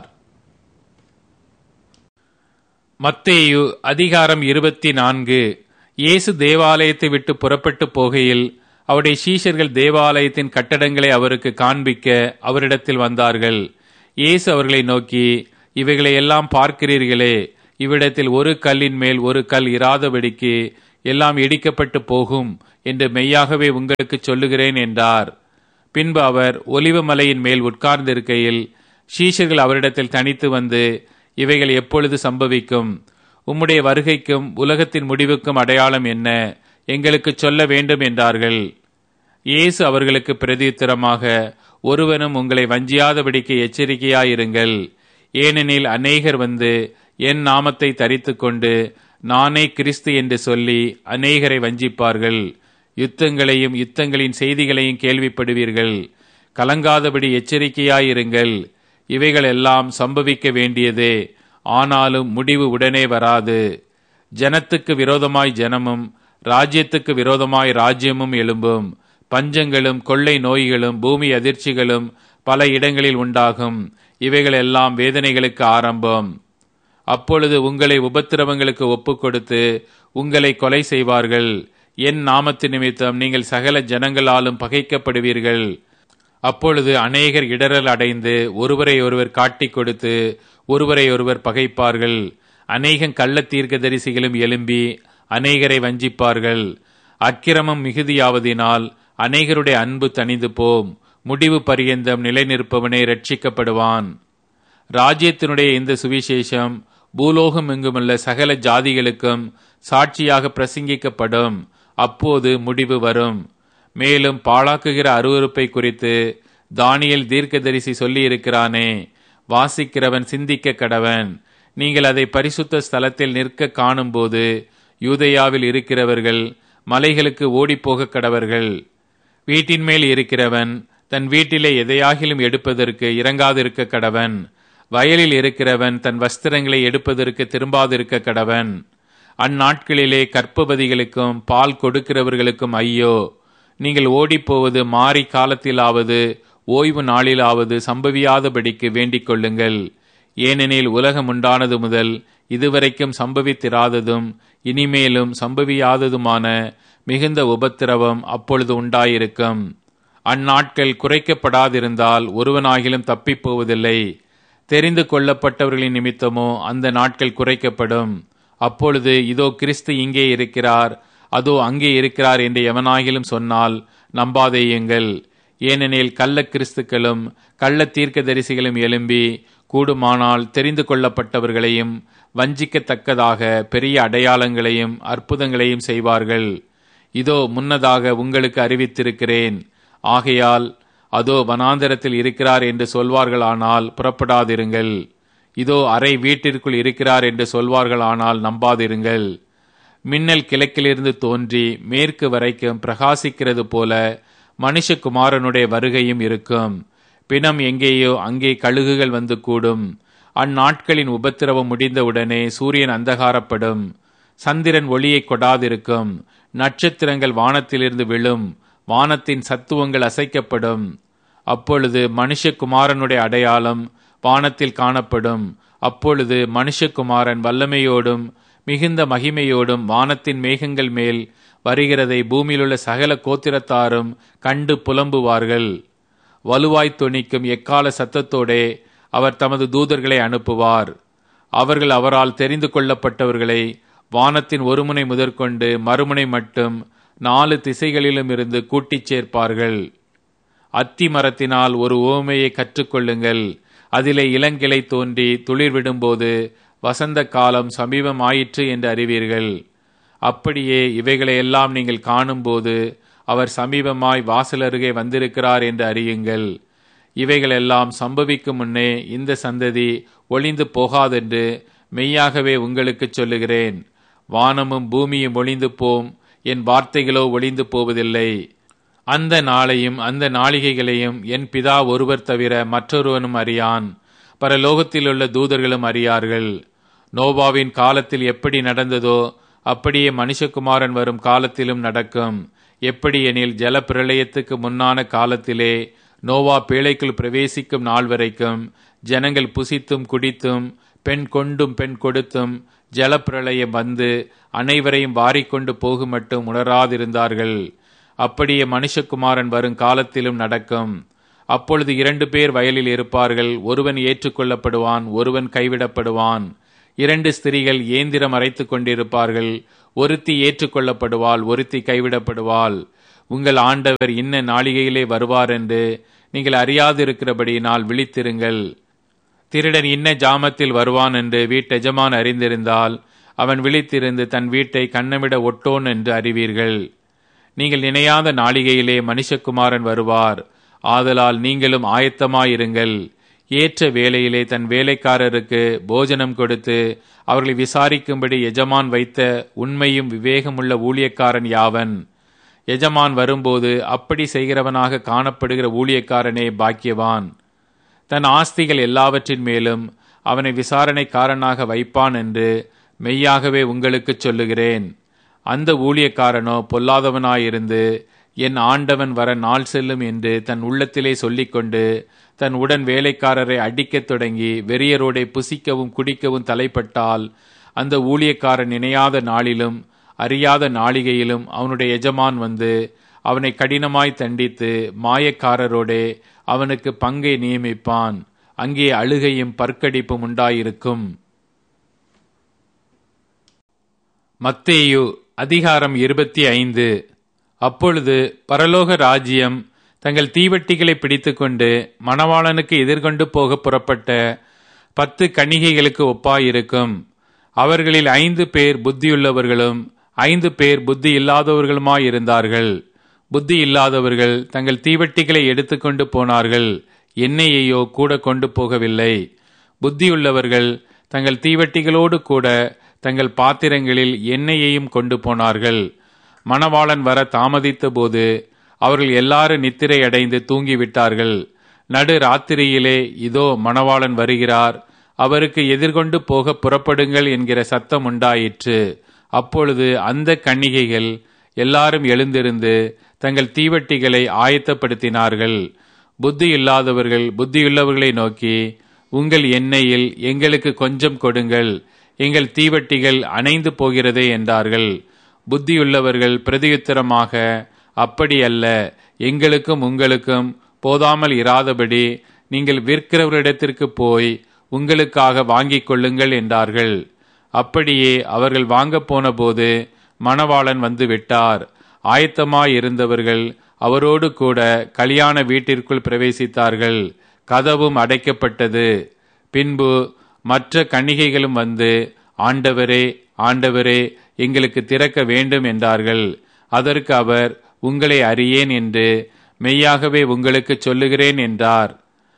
மத்தேயு அதிகாரம் இருபத்தி நான்கு. இயேசு தேவாலயத்தை விட்டு புறப்பட்டு போகையில் அவருடைய சீஷர்கள் தேவாலயத்தின் கட்டடங்களை அவருக்கு காண்பிக்க அவரிடத்தில் வந்தார்கள். இயேசு அவர்களை நோக்கி, இவைகளை எல்லாம் பார்க்கிறீர்களே, இவ்விடத்தில் ஒரு கல்லின் மேல் ஒரு கல் இராதபடிக்கு எல்லாம் இடிக்கப்பட்டு போகும் என்று மெய்யாகவே உங்களுக்கு சொல்லுகிறேன் என்றார். பின்பு அவர் ஒலிவ மலையின் மேல் உட்கார்ந்திருக்கையில் சீஷர்கள் அவரிடத்தில் தனித்து வந்து, இவைகள் எப்பொழுது சம்பவிக்கும்? உம்முடைய வருகைக்கும் உலகத்தின் முடிவுக்கும் அடையாளம் என்ன? எங்களுக்கு சொல்ல வேண்டும் என்றார்கள். இயேசு அவர்களுக்கு பிரதியுத்தரமாக, ஒருவனும் உங்களை வஞ்சியாதபடிக்கு எச்சரிக்கையாயிருங்கள். ஏனெனில் அநேகர் வந்து என் நாமத்தை தரித்து கொண்டு நானே கிறிஸ்து என்று சொல்லி அநேகரை வஞ்சிப்பார்கள். யுத்தங்களையும் யுத்தங்களின் செய்திகளையும் கேள்விப்படுவீர்கள். கலங்காதபடி எச்சரிக்கையாயிருங்கள். இவைகள் எல்லாம் சம்பவிக்க வேண்டியதே, ஆனாலும் முடிவு உடனே வராது. ஜனத்துக்கு விரோதமாய் ஜனமும் ராஜ்யத்துக்கு விரோதமாய் ராஜ்யமும் எழும்பும். பஞ்சங்களும் கொள்ளை நோய்களும் பூமி அதிர்ச்சிகளும் பல இடங்களில் உண்டாகும். இவைகள் எல்லாம் வேதனைகளுக்கு ஆரம்பம். அப்பொழுது உங்களை உபத்திரவங்களுக்கு ஒப்புக் கொடுத்து உங்களை கொலை செய்வார்கள். என் நாமத்து நிமித்தம் நீங்கள் சகல ஜனங்களாலும் பகைக்கப்படுவீர்கள். அப்பொழுது அநேகர் இடரல் அடைந்து ஒருவரை ஒருவர் காட்டிக் கொடுத்து ஒருவரை ஒருவர் பகைப்பார்கள். அநேகம் கள்ள தீர்க்கதரிசிகளும் எழும்பி அநேகரை வஞ்சிப்பார்கள். அக்கிரமம் மிகுதியாவதினால் அநேகருடைய அன்பு தணிந்து போம். முடிவு பரியந்தம் நிலை நிற்பவனே ரட்சிக்கப்படுவான். ராஜ்யத்தினுடைய இந்த சுவிசேஷம் பூலோகம் எங்குமுள்ள சகல ஜாதிகளுக்கும் சாட்சியாக பிரசங்கிக்கப்படும். அப்போது முடிவு வரும். மேலும் பாழாக்குகிற அருவருப்பை குறித்து தானியேல் தீர்க்கதரிசி சொல்லி இருக்கிறானே, வாசிக்கிறவன் சிந்திக்க கடவன். நீங்கள் அதை பரிசுத்த ஸ்தலத்தில் நிற்க காணும்போது யூதேயாவில் இருக்கிறவர்கள் மலைகளுக்கு ஓடிப்போக கடவர்கள். வீட்டின் மேல் இருக்கிறவன் தன் வீட்டிலே எதையாகிலும் எடுப்பதற்கு இறங்காதிருக்க கடவன். வயலில் இருக்கிறவன் தன் வஸ்திரங்களை எடுப்பதற்கு திரும்பாதிருக்க கடவன். அந்நாட்களிலே கர்ப்பவதிகளுக்கும் பால் கொடுக்கிறவர்களுக்கும் ஐயோ! நீங்கள் ஓடிப்போவது மாறி காலத்திலாவது ஓய்வு நாளிலாவது சம்பவியாதபடிக்கு வேண்டிக் கொள்ளுங்கள். ஏனெனில் உலகம் உண்டானது முதல் இதுவரைக்கும் சம்பவித்திராததும் இனிமேலும் சம்பவியாததுமான மிகுந்த உபத்திரவம் அப்பொழுது உண்டாயிருக்கும். அந்நாட்கள் குறைக்கப்படாதிருந்தால் ஒருவனாகிலும் தப்பிப்போவதில்லை. தெரிந்து கொள்ளப்பட்டவர்களின் நிமித்தமோ அந்த நாட்கள் குறைக்கப்படும். அப்பொழுது இதோ கிறிஸ்து இங்கே இருக்கிறார், அதோ அங்கே இருக்கிறார் என்று எவனாகிலும் சொன்னால் நம்பாதேயுங்கள். ஏனெனில் கள்ள கிறிஸ்துக்களும் கள்ள தீர்க்கதரிசிகளும் எழும்பி கூடுமானால் தெரிந்து கொள்ளப்பட்டவர்களையும் வஞ்சிக்கத்தக்கதாக பெரிய அடையாளங்களையும் அற்புதங்களையும் செய்வார்கள். இதோ முன்னதாக உங்களுக்கு அறிவித்திருக்கிறேன். ஆகையால் அதோ வனாந்தரத்தில் இருக்கிறார் என்று சொல்வார்களானால் புறப்படாதிருங்கள். இதோ அறை வீட்டிற்குள் இருக்கிறார் என்று சொல்வார்களானால் நம்பாதிருங்கள். மின்னல் கிழக்கிலிருந்து தோன்றி மேற்கு வரைக்கும் பிரகாசிக்கிறது போல மனுஷகுமாரனுடைய வருகையும் இருக்கும். பிணம் எங்கேயோ அங்கே கழுகுகள் வந்து கூடும். அந்நாட்களின் உபத்திரவம் முடிந்தவுடனே சூரியன் அந்தகாரப்படும், சந்திரன் ஒளியை கொடாதிருக்கும், நட்சத்திரங்கள் வானத்திலிருந்து விழும், வானத்தின் சத்துவங்கள் அசைக்கப்படும். அப்பொழுது மனுஷகுமாரனுடைய அடையாளம் வானத்தில் காணப்படும். அப்பொழுது மனுஷகுமாரன் வல்லமையோடும் மிகுந்த மகிமையோடும் வானத்தின் மேகங்கள் மேல் வருகிறதை பூமியிலுள்ள சகல கோத்திரத்தாரும் கண்டு புலம்புவார்கள். வலுவாய் தொனிக்கும் எக்கால சத்தத்தோடே அவர் தமது தூதர்களை அனுப்புவார். அவர்கள் அவரால் தெரிந்து கொள்ளப்பட்டவர்களை வானத்தின் ஒருமுனை முதற்கொண்டு மறுமுனை மட்டும் நாலு திசைகளிலும் இருந்து கூட்டிச் சேர்ப்பார்கள். அத்தி மரத்தினால் ஒரு உவமையை கற்றுக்கொள்ளுங்கள். அதிலே இளங்கிளை தோன்றி துளிர் விடும்போது வசந்த காலம் சமீபம் ஆயிற்று என்று அறிவீர்கள். அப்படியே இவைகளையெல்லாம் நீங்கள் காணும்போது அவர் சமீபமாய் வாசல் அருகே வந்திருக்கிறார் என்று அறியுங்கள். இவைகளெல்லாம் சம்பவிக்கும் முன்னே இந்த சந்ததி ஒளிந்து போகாதென்று மெய்யாகவே உங்களுக்கு சொல்லுகிறேன். வானமும் பூமியும் ஒளிந்து போம், என் வார்த்தைகளோ ஒளிந்து போவதில்லை. அந்த நாளையும் அந்த நாளிகைகளையும் என் பிதா ஒருவர் தவிர மற்றொருவனும் அறியான். பரலோகத்திலுள்ள தூதர்களும் அறியார்கள். நோவாவின் காலத்தில் எப்படி நடந்ததோ அப்படியே மனுஷகுமாரன் வரும் காலத்திலும் நடக்கும். எப்படி எனில் ஜல பிரளயத்துக்கு முன்னான காலத்திலே நோவா பேழைக்குள் பிரவேசிக்கும் நாள் வரைக்கும் ஜனங்கள் புசித்தும் குடித்தும் பெண் கொண்டும் பெண் கொடுத்தும் ஜல பிரளயம் வந்து அனைவரையும் வாரிக்கொண்டு போகும் மட்டும் உணராதிருந்தார்கள். அப்படியே மனுஷகுமாரன் வரும் காலத்திலும் நடக்கும். அப்பொழுது இரண்டு பேர் வயலில் இருப்பார்கள். ஒருவன் ஏற்றுக்கொள்ளப்படுவான், ஒருவன் கைவிடப்படுவான். இரண்டு ஸ்திரீகள் இயந்திரம் அரைத்துக் கொண்டிருப்பார்கள். ஒருத்தி ஏற்றுக்கொள்ளப்படுவாள், ஒருத்தி கைவிடப்படுவாள். உங்கள் ஆண்டவர் இன்ன நாளிகையிலே வருவார் என்று நீங்கள் அறியாதிருக்கிறபடியினால் விழித்திருங்கள். திருடன் இன்ன ஜாமத்தில் வருவான் என்று வீட்டெஜமான் அறிந்திருந்தால் அவன் விழித்திருந்து தன் வீட்டை கண்ணமிட ஒட்டோன் என்று அறிவீர்கள். நீங்கள் நினையாத நாளிகையிலே மனுஷகுமாரன் வருவார். ஆதலால் நீங்களும் ஆயத்தமாயிருங்கள். ஏற்ற வேளையிலே தன் வேலைக்காரருக்கு போஜனம் கொடுத்து அவர்களை விசாரிக்கும்படி எஜமான் வைத்த உண்மையும் விவேகமுள்ள ஊழியக்காரன் யாவன்? எஜமான் வரும்போது அப்படி செய்கிறவனாக காணப்படுகிற ஊழியக்காரனே பாக்கியவான். தன் ஆஸ்திகள் எல்லாவற்றின் மேலும் அவனை விசாரணைக்காரனாக வைப்பான் என்று மெய்யாகவே உங்களுக்கு சொல்லுகிறேன். அந்த ஊழியக்காரனோ பொல்லாதவனாயிருந்து என் ஆண்டவன் வர நாள் செல்லும் என்று தன் உள்ளத்திலே சொல்லிக்கொண்டு தன் உடன் வேலைக்காரரை அடிக்கத் தொடங்கி வெறியரோடே புசிக்கவும் குடிக்கவும் தலைப்பட்டால் அந்த ஊழியக்காரன் நினையாத நாளிலும் அறியாத நாளிகையிலும் அவனுடைய எஜமான் வந்து அவனை கடினமாய் தண்டித்து மாயக்காரரோடே அவனுக்கு பங்கை நியமிப்பான். அங்கே அழுகையும் பற்கடிப்பும் உண்டாயிருக்கும். மத்தேயு அதிகாரம் இருபத்தி ஐந்து. அப்பொழுது பரலோக ராஜ்யம் தங்கள் தீவட்டிகளை பிடித்துக்கொண்டு மணவாளனுக்கு எதிர்கொண்டு போக புறப்பட்ட பத்து கன்னிகைகளுக்கு ஒப்பாயிருக்கும். அவர்களில் ஐந்து பேர் புத்தியுள்ளவர்களும் ஐந்து பேர் புத்தி இல்லாதவர்களுமாயிருந்தார்கள். புத்தி இல்லாதவர்கள் தங்கள் தீவட்டிகளை எடுத்துக்கொண்டு போனார்கள், எண்ணெயையோ கூட கொண்டு போகவில்லை. புத்தியுள்ளவர்கள் தங்கள் தீவட்டிகளோடு கூட தங்கள் பாத்திரங்களில் எண்ணெயையும் கொண்டு போனார்கள். மணவாளன் வர தாமதித்த போது அவர்கள் எல்லாரும் நித்திரை அடைந்து தூங்கிவிட்டார்கள். நடு ராத்திரியிலே இதோ மணவாளன் வருகிறார், அவருக்கு எதிர்கொண்டு போக புறப்படுங்கள் என்கிற சத்தம் உண்டாயிற்று. அப்பொழுது அந்த கன்னிகைகள் எல்லாரும் எழுந்திருந்து தங்கள் தீவட்டிகளை ஆயத்தப்படுத்தினார்கள். புத்தி இல்லாதவர்கள் புத்தியுள்ளவர்களை நோக்கி, உங்கள் எண்ணெயில் எங்களுக்கு கொஞ்சம் கொடுங்கள், எங்கள் தீவட்டிகள் அணைந்து போகிறதே என்றார்கள். புத்தியுள்ளவர்கள் பிரதியுத்தரமாக, அப்படி அல்ல, எங்களுக்கும் உங்களுக்கும் போதாமல் இராதபடி நீங்கள் விற்கிறவரிடத்திற்கு போய் உங்களுக்காக வாங்கிக் கொள்ளுங்கள் என்றார்கள். அப்படியே அவர்கள் வாங்க போன போது மணவாளன் வந்து விட்டார். ஆயத்தமாயிருந்தவர்கள் அவரோடு கூட கல்யாண வீட்டிற்குள் பிரவேசித்தார்கள். கதவும் அடைக்கப்பட்டது. பின்பு மற்ற கன்னிகைகளும் வந்து, ஆண்டவரே ஆண்டவரே எங்களுக்கு திறக்க வேண்டும் என்றார்கள். அதற்கு அவர், உங்களை அறியேன் என்று மெய்யாகவே உங்களுக்கு சொல்லுகிறேன் என்றார்.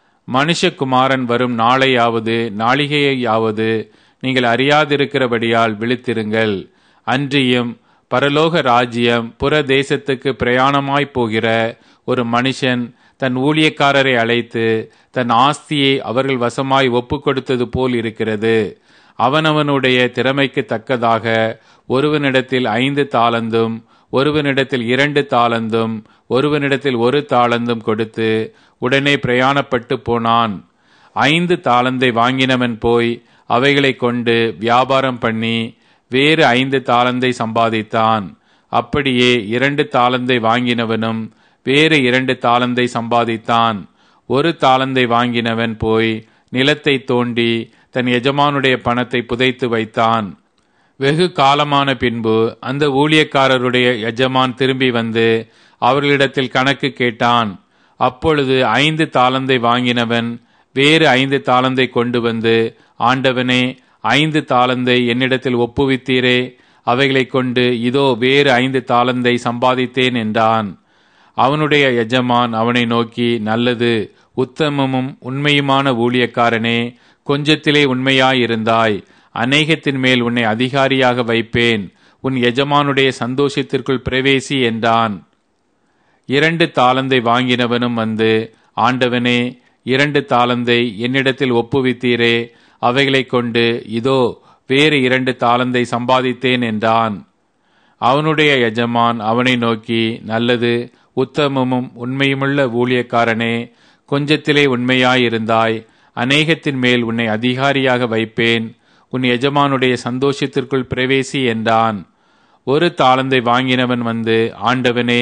மனுஷகுமாரன் வரும் நாளையாவது நாளிகையாவது நீங்கள் அறியாதிருக்கிறபடியால் விழித்திருங்கள். அன்றியும் பரலோக ராஜ்யம் புற தேசத்துக்கு பிரயாணமாய் போகிற ஒரு மனுஷன் தன் ஊழியக்காரரை அழைத்து தன் ஆஸ்தியை அவர்கள் வசமாய் ஒப்பு கொடுத்தது போல் இருக்கிறது. அவனவனுடைய திறமைக்கு தக்கதாக ஒருவனிடத்தில் ஐந்து தாளந்தும் ஒருவனிடத்தில் இரண்டு தாளந்தும் ஒருவனிடத்தில் ஒரு தாளந்தும் கொடுத்து உடனே பிரயாணப்பட்டு போனான். ஐந்து தாளந்தை வாங்கினவன் போய் அவைகளை கொண்டு வியாபாரம் பண்ணி வேறு ஐந்து தாளந்தை சம்பாதித்தான். அப்படியே இரண்டு தாளந்தை வாங்கினவனும் வேறு இரண்டு தாளந்தை சம்பாதித்தான். ஒரு தாளந்தை வாங்கினவன் போய் நிலத்தை தோண்டி தன் எஜமானுடைய பணத்தை புதைத்து வைத்தான். வெகு காலமான பின்பு அந்த ஊழியக்காரருடைய எஜமான் திரும்பி வந்து அவர்களிடத்தில் கணக்கு கேட்டான். அப்பொழுது ஐந்து தாளந்தை வாங்கினவன் வேறு ஐந்து தாளந்தை கொண்டு வந்து, ஆண்டவனே, ஐந்து தாளந்தை என்னிடத்தில் ஒப்புவித்தீரே, அவைகளை கொண்டு இதோ வேறு ஐந்து தாளந்தை சம்பாதித்தேன் என்றான். அவனுடைய எஜமான் அவனை நோக்கி, நல்லது, உத்தமமும் உண்மையுமான ஊழியக்காரனே, கொஞ்சத்திலே உண்மையாயிருந்தாய், அநேகத்தின் மேல் உன்னை அதிகாரியாக வைப்பேன், உன் எஜமானுடைய சந்தோஷத்திற்குள் பிரவேசி என்றான். இரண்டு தாளந்தை வாங்கினவனும் வந்து, ஆண்டவனே, இரண்டு தாளந்தை என்னிடத்தில் ஒப்புவித்தீரே, அவைகளை கொண்டு இதோ வேறு இரண்டு தாளந்தை சம்பாதித்தேன் என்றான். அவனுடைய எஜமான் அவனை நோக்கி, நல்லது, உத்தமமும் உண்மையுமுள்ள ஊழியக்காரனே, கொஞ்சத்திலே உண்மையாயிருந்தாய், அநேகத்தின் மேல் உன்னை அதிகாரியாக வைப்பேன், உன் எஜமானுடைய சந்தோஷத்திற்குள் பிரவேசி என்றான். ஒரு தாளந்தை வாங்கினவன் வந்து, ஆண்டவனே,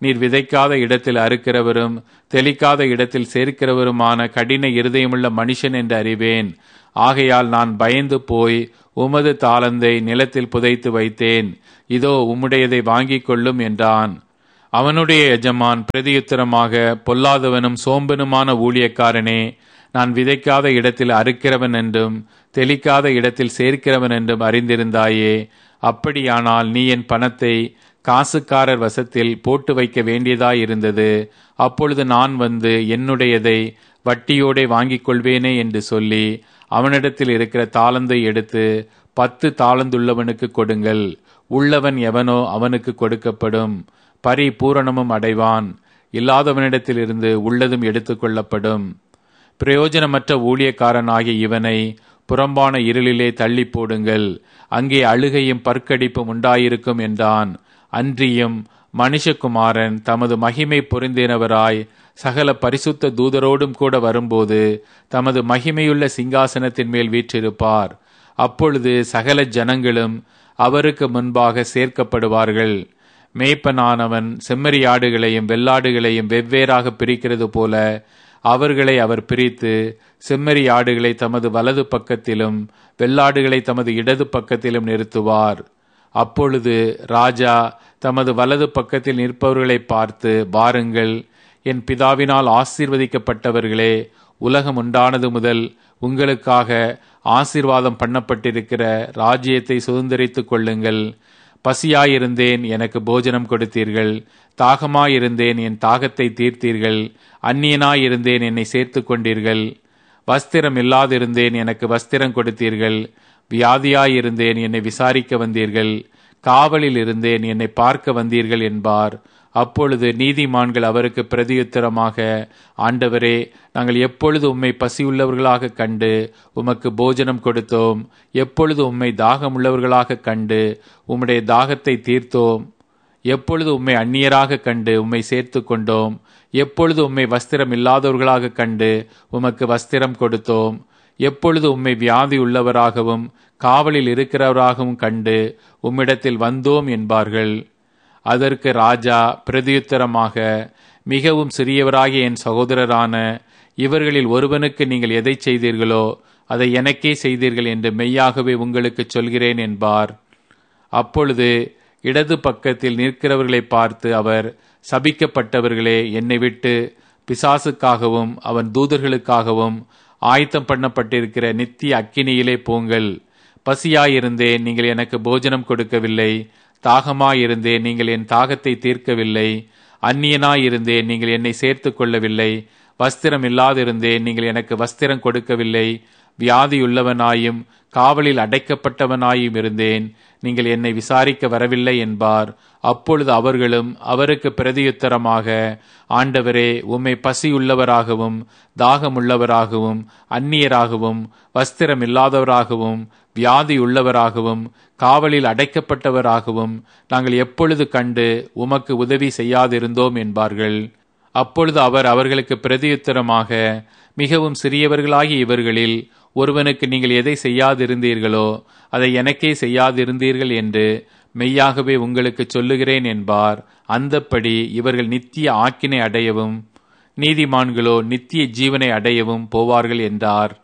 நீர் விதைக்காத இடத்தில் அறுக்கிறவரும் தெளிக்காத இடத்தில் சேர்க்கிறவருமான கடின இருதயமுள்ள மனுஷன் என்று அறிவேன். ஆகையால் நான் பயந்து போய் உமது தாளந்தை நிலத்தில் புதைத்து வைத்தேன். இதோ உம்முடையதை வாங்கிக் கொள்ளும் என்றான். அவனுடைய எஜமான் பிரதியுத்தரமாக, பொல்லாதவனும் சோம்பனுமான ஊழியக்காரனே, நான் விதைக்காத இடத்தில் அறுக்கிறவன் என்றும் தெளிக்காத இடத்தில் சேர்க்கிறவன் என்றும் அறிந்திருந்தாயே. அப்படியானால் நீ என் பணத்தை காசுக்காரர் வசத்தில் போட்டு வைக்க வேண்டியதாயிருந்தது. அப்பொழுது நான் வந்து என்னுடையதை வட்டியோடே வாங்கிக் கொள்வேனே என்று சொல்லி அவனிடத்தில் இருக்கிற தாளந்தை எடுத்து பத்து தாளந்துள்ளவனுக்கு கொடுங்கள். உள்ளவன் எவனோ அவனுக்கு கொடுக்கப்படும், பரிபூரணமும் அடைவான். இல்லாதவனிடத்தில் இருந்து உள்ளதும் எடுத்துக்கொள்ளப்படும். பிரயோஜனமற்ற ஊழியக்காரனாகிய இவனை புறம்பான இருளிலே தள்ளி போடுங்கள், அங்கே அழுகையும் பற்கடிப்பும் உண்டாயிருக்கும் என்றான். அன்றியும் மனுஷகுமாரன் தமது மகிமை பொருந்தினவராய் சகல பரிசுத்த தூதரோடும் கூட வரும்போது தமது மகிமையுள்ள சிங்காசனத்தின் மேல் வீற்றிருப்பார். அப்பொழுது சகல ஜனங்களும் அவருக்கு முன்பாக சேர்க்கப்படுவார்கள். மேய்ப்பனானவன் செம்மறியாடுகளையும் வெள்ளாடுகளையும் வெவ்வேறாக பிரிக்கிறது போல அவர்களை அவர் பிரித்து செம்மறியாடுகளை தமது வலது பக்கத்திலும் வெள்ளாடுகளை தமது இடது பக்கத்திலும் நிறுத்துவார். அப்பொழுது ராஜா தமது வலது பக்கத்தில் நிற்பவர்களை பார்த்து, வாருங்கள், என் பிதாவினால் ஆசீர்வதிக்கப்பட்டவர்களே, உலகம் உண்டானது முதல் உங்களுக்காக ஆசீர்வாதம் பண்ணப்பட்டிருக்கிற ராஜ்யத்தை சுதந்தரித்துக் கொள்ளுங்கள். பசியாயிருந்தேன், எனக்கு போஜனம் கொடுத்தீர்கள். தாகமாயிருந்தேன், என் தாகத்தை தீர்த்தீர்கள். அந்நியனாயிருந்தேன், என்னை சேர்த்து கொண்டீர்கள். வஸ்திரம் இல்லாதிருந்தேன், எனக்கு வஸ்திரம் கொடுத்தீர்கள். வியாதியாயிருந்தேன், என்னை விசாரிக்க வந்தீர்கள். காவலில் இருந்தேன், என்னை பார்க்க வந்தீர்கள் என்பார். அப்பொழுது நீதிமான்கள் அவருக்கு பிரதியுத்தரமாக, ஆண்டவரே, நாங்கள் எப்பொழுது உம்மை பசியுள்ளவர்களாக கண்டு உமக்கு போஜனம் கொடுத்தோம்? எப்பொழுது உம்மை தாகமுள்ளவர்களாக கண்டு உம்முடைய தாகத்தை தீர்த்தோம்? எப்பொழுது உம்மை அந்நியராக கண்டு உம்மை சேர்த்து கொண்டோம்? எப்பொழுது உம்மை வஸ்திரம் இல்லாதவர்களாக கண்டு உமக்கு வஸ்திரம் கொடுத்தோம்? எப்பொழுது உம்மை வியாதி உள்ளவராகவும் காவலில் இருக்கிறவராகவும் கண்டு உம்மிடத்தில் வந்தோம் என்பார்கள். அதற்கு ராஜா பிரதியுத்தரமாக, மிகவும் சிறியவராகிய என் சகோதரரான இவர்களில் ஒருவனுக்கு நீங்கள் எதை செய்தீர்களோ அதை எனக்கே செய்தீர்கள் என்று மெய்யாகவே உங்களுக்கு சொல்கிறேன் என்பார். அப்பொழுது இடது பக்கத்தில் நிற்கிறவர்களை பார்த்து அவர், சபிக்கப்பட்டவர்களே, என்னை விட்டு பிசாசுக்காகவும் அவன் தூதர்களுக்காகவும் ஆயத்தம் பண்ணப்பட்டிருக்கிற நித்திய அக்கினியிலே போங்கள். பசியாயிருந்தேன், நீங்கள் எனக்கு போஜனம் கொடுக்கவில்லை. தாகமாயிருந்தேன், நீங்கள் என் தாகத்தை தீர்க்கவில்லை. அந்நியனாயிருந்தேன், நீங்கள் என்னை சேர்த்து கொள்ளவில்லை. வஸ்திரம் இல்லாதிருந்தேன், நீங்கள் எனக்கு வஸ்திரம் கொடுக்கவில்லை. வியாதியுள்ளவனாயும் காவலில் அடைக்கப்பட்டவனாயும் இருந்தேன், நீங்கள் என்னை விசாரிக்க வரவில்லை என்பார். அப்பொழுது அவர்களும் அவருக்கு பிரதியுத்தரமாக, ஆண்டவரே, உம்மை பசியுள்ளவராகவும் தாகமுள்ளவராகவும் அந்நியராகவும் வஸ்திரம் இல்லாதவராகவும் வியாதி உள்ளவராகவும் காவலில் அடைக்கப்பட்டவராகவும் நாங்கள் எப்பொழுது கண்டு உமக்கு உதவி செய்யாதிருந்தோம் என்பார்கள். அப்பொழுது அவர் அவர்களுக்கு பிரதியுத்தரமாக, மிகவும் சிறியவர்களாகிய இவர்களில் ஒருவனுக்கு நீங்கள் எதை செய்யாதிருந்தீர்களோ அதை எனக்கே செய்யாதிருந்தீர்கள் என்று மெய்யாகவே உங்களுக்கு சொல்லுகிறேன் என்பார். அந்தப்படி இவர்கள் நித்திய ஆக்கினை அடையவும் நீதிமான்களோ நித்திய ஜீவனை அடையவும் போவார்கள் என்றார்.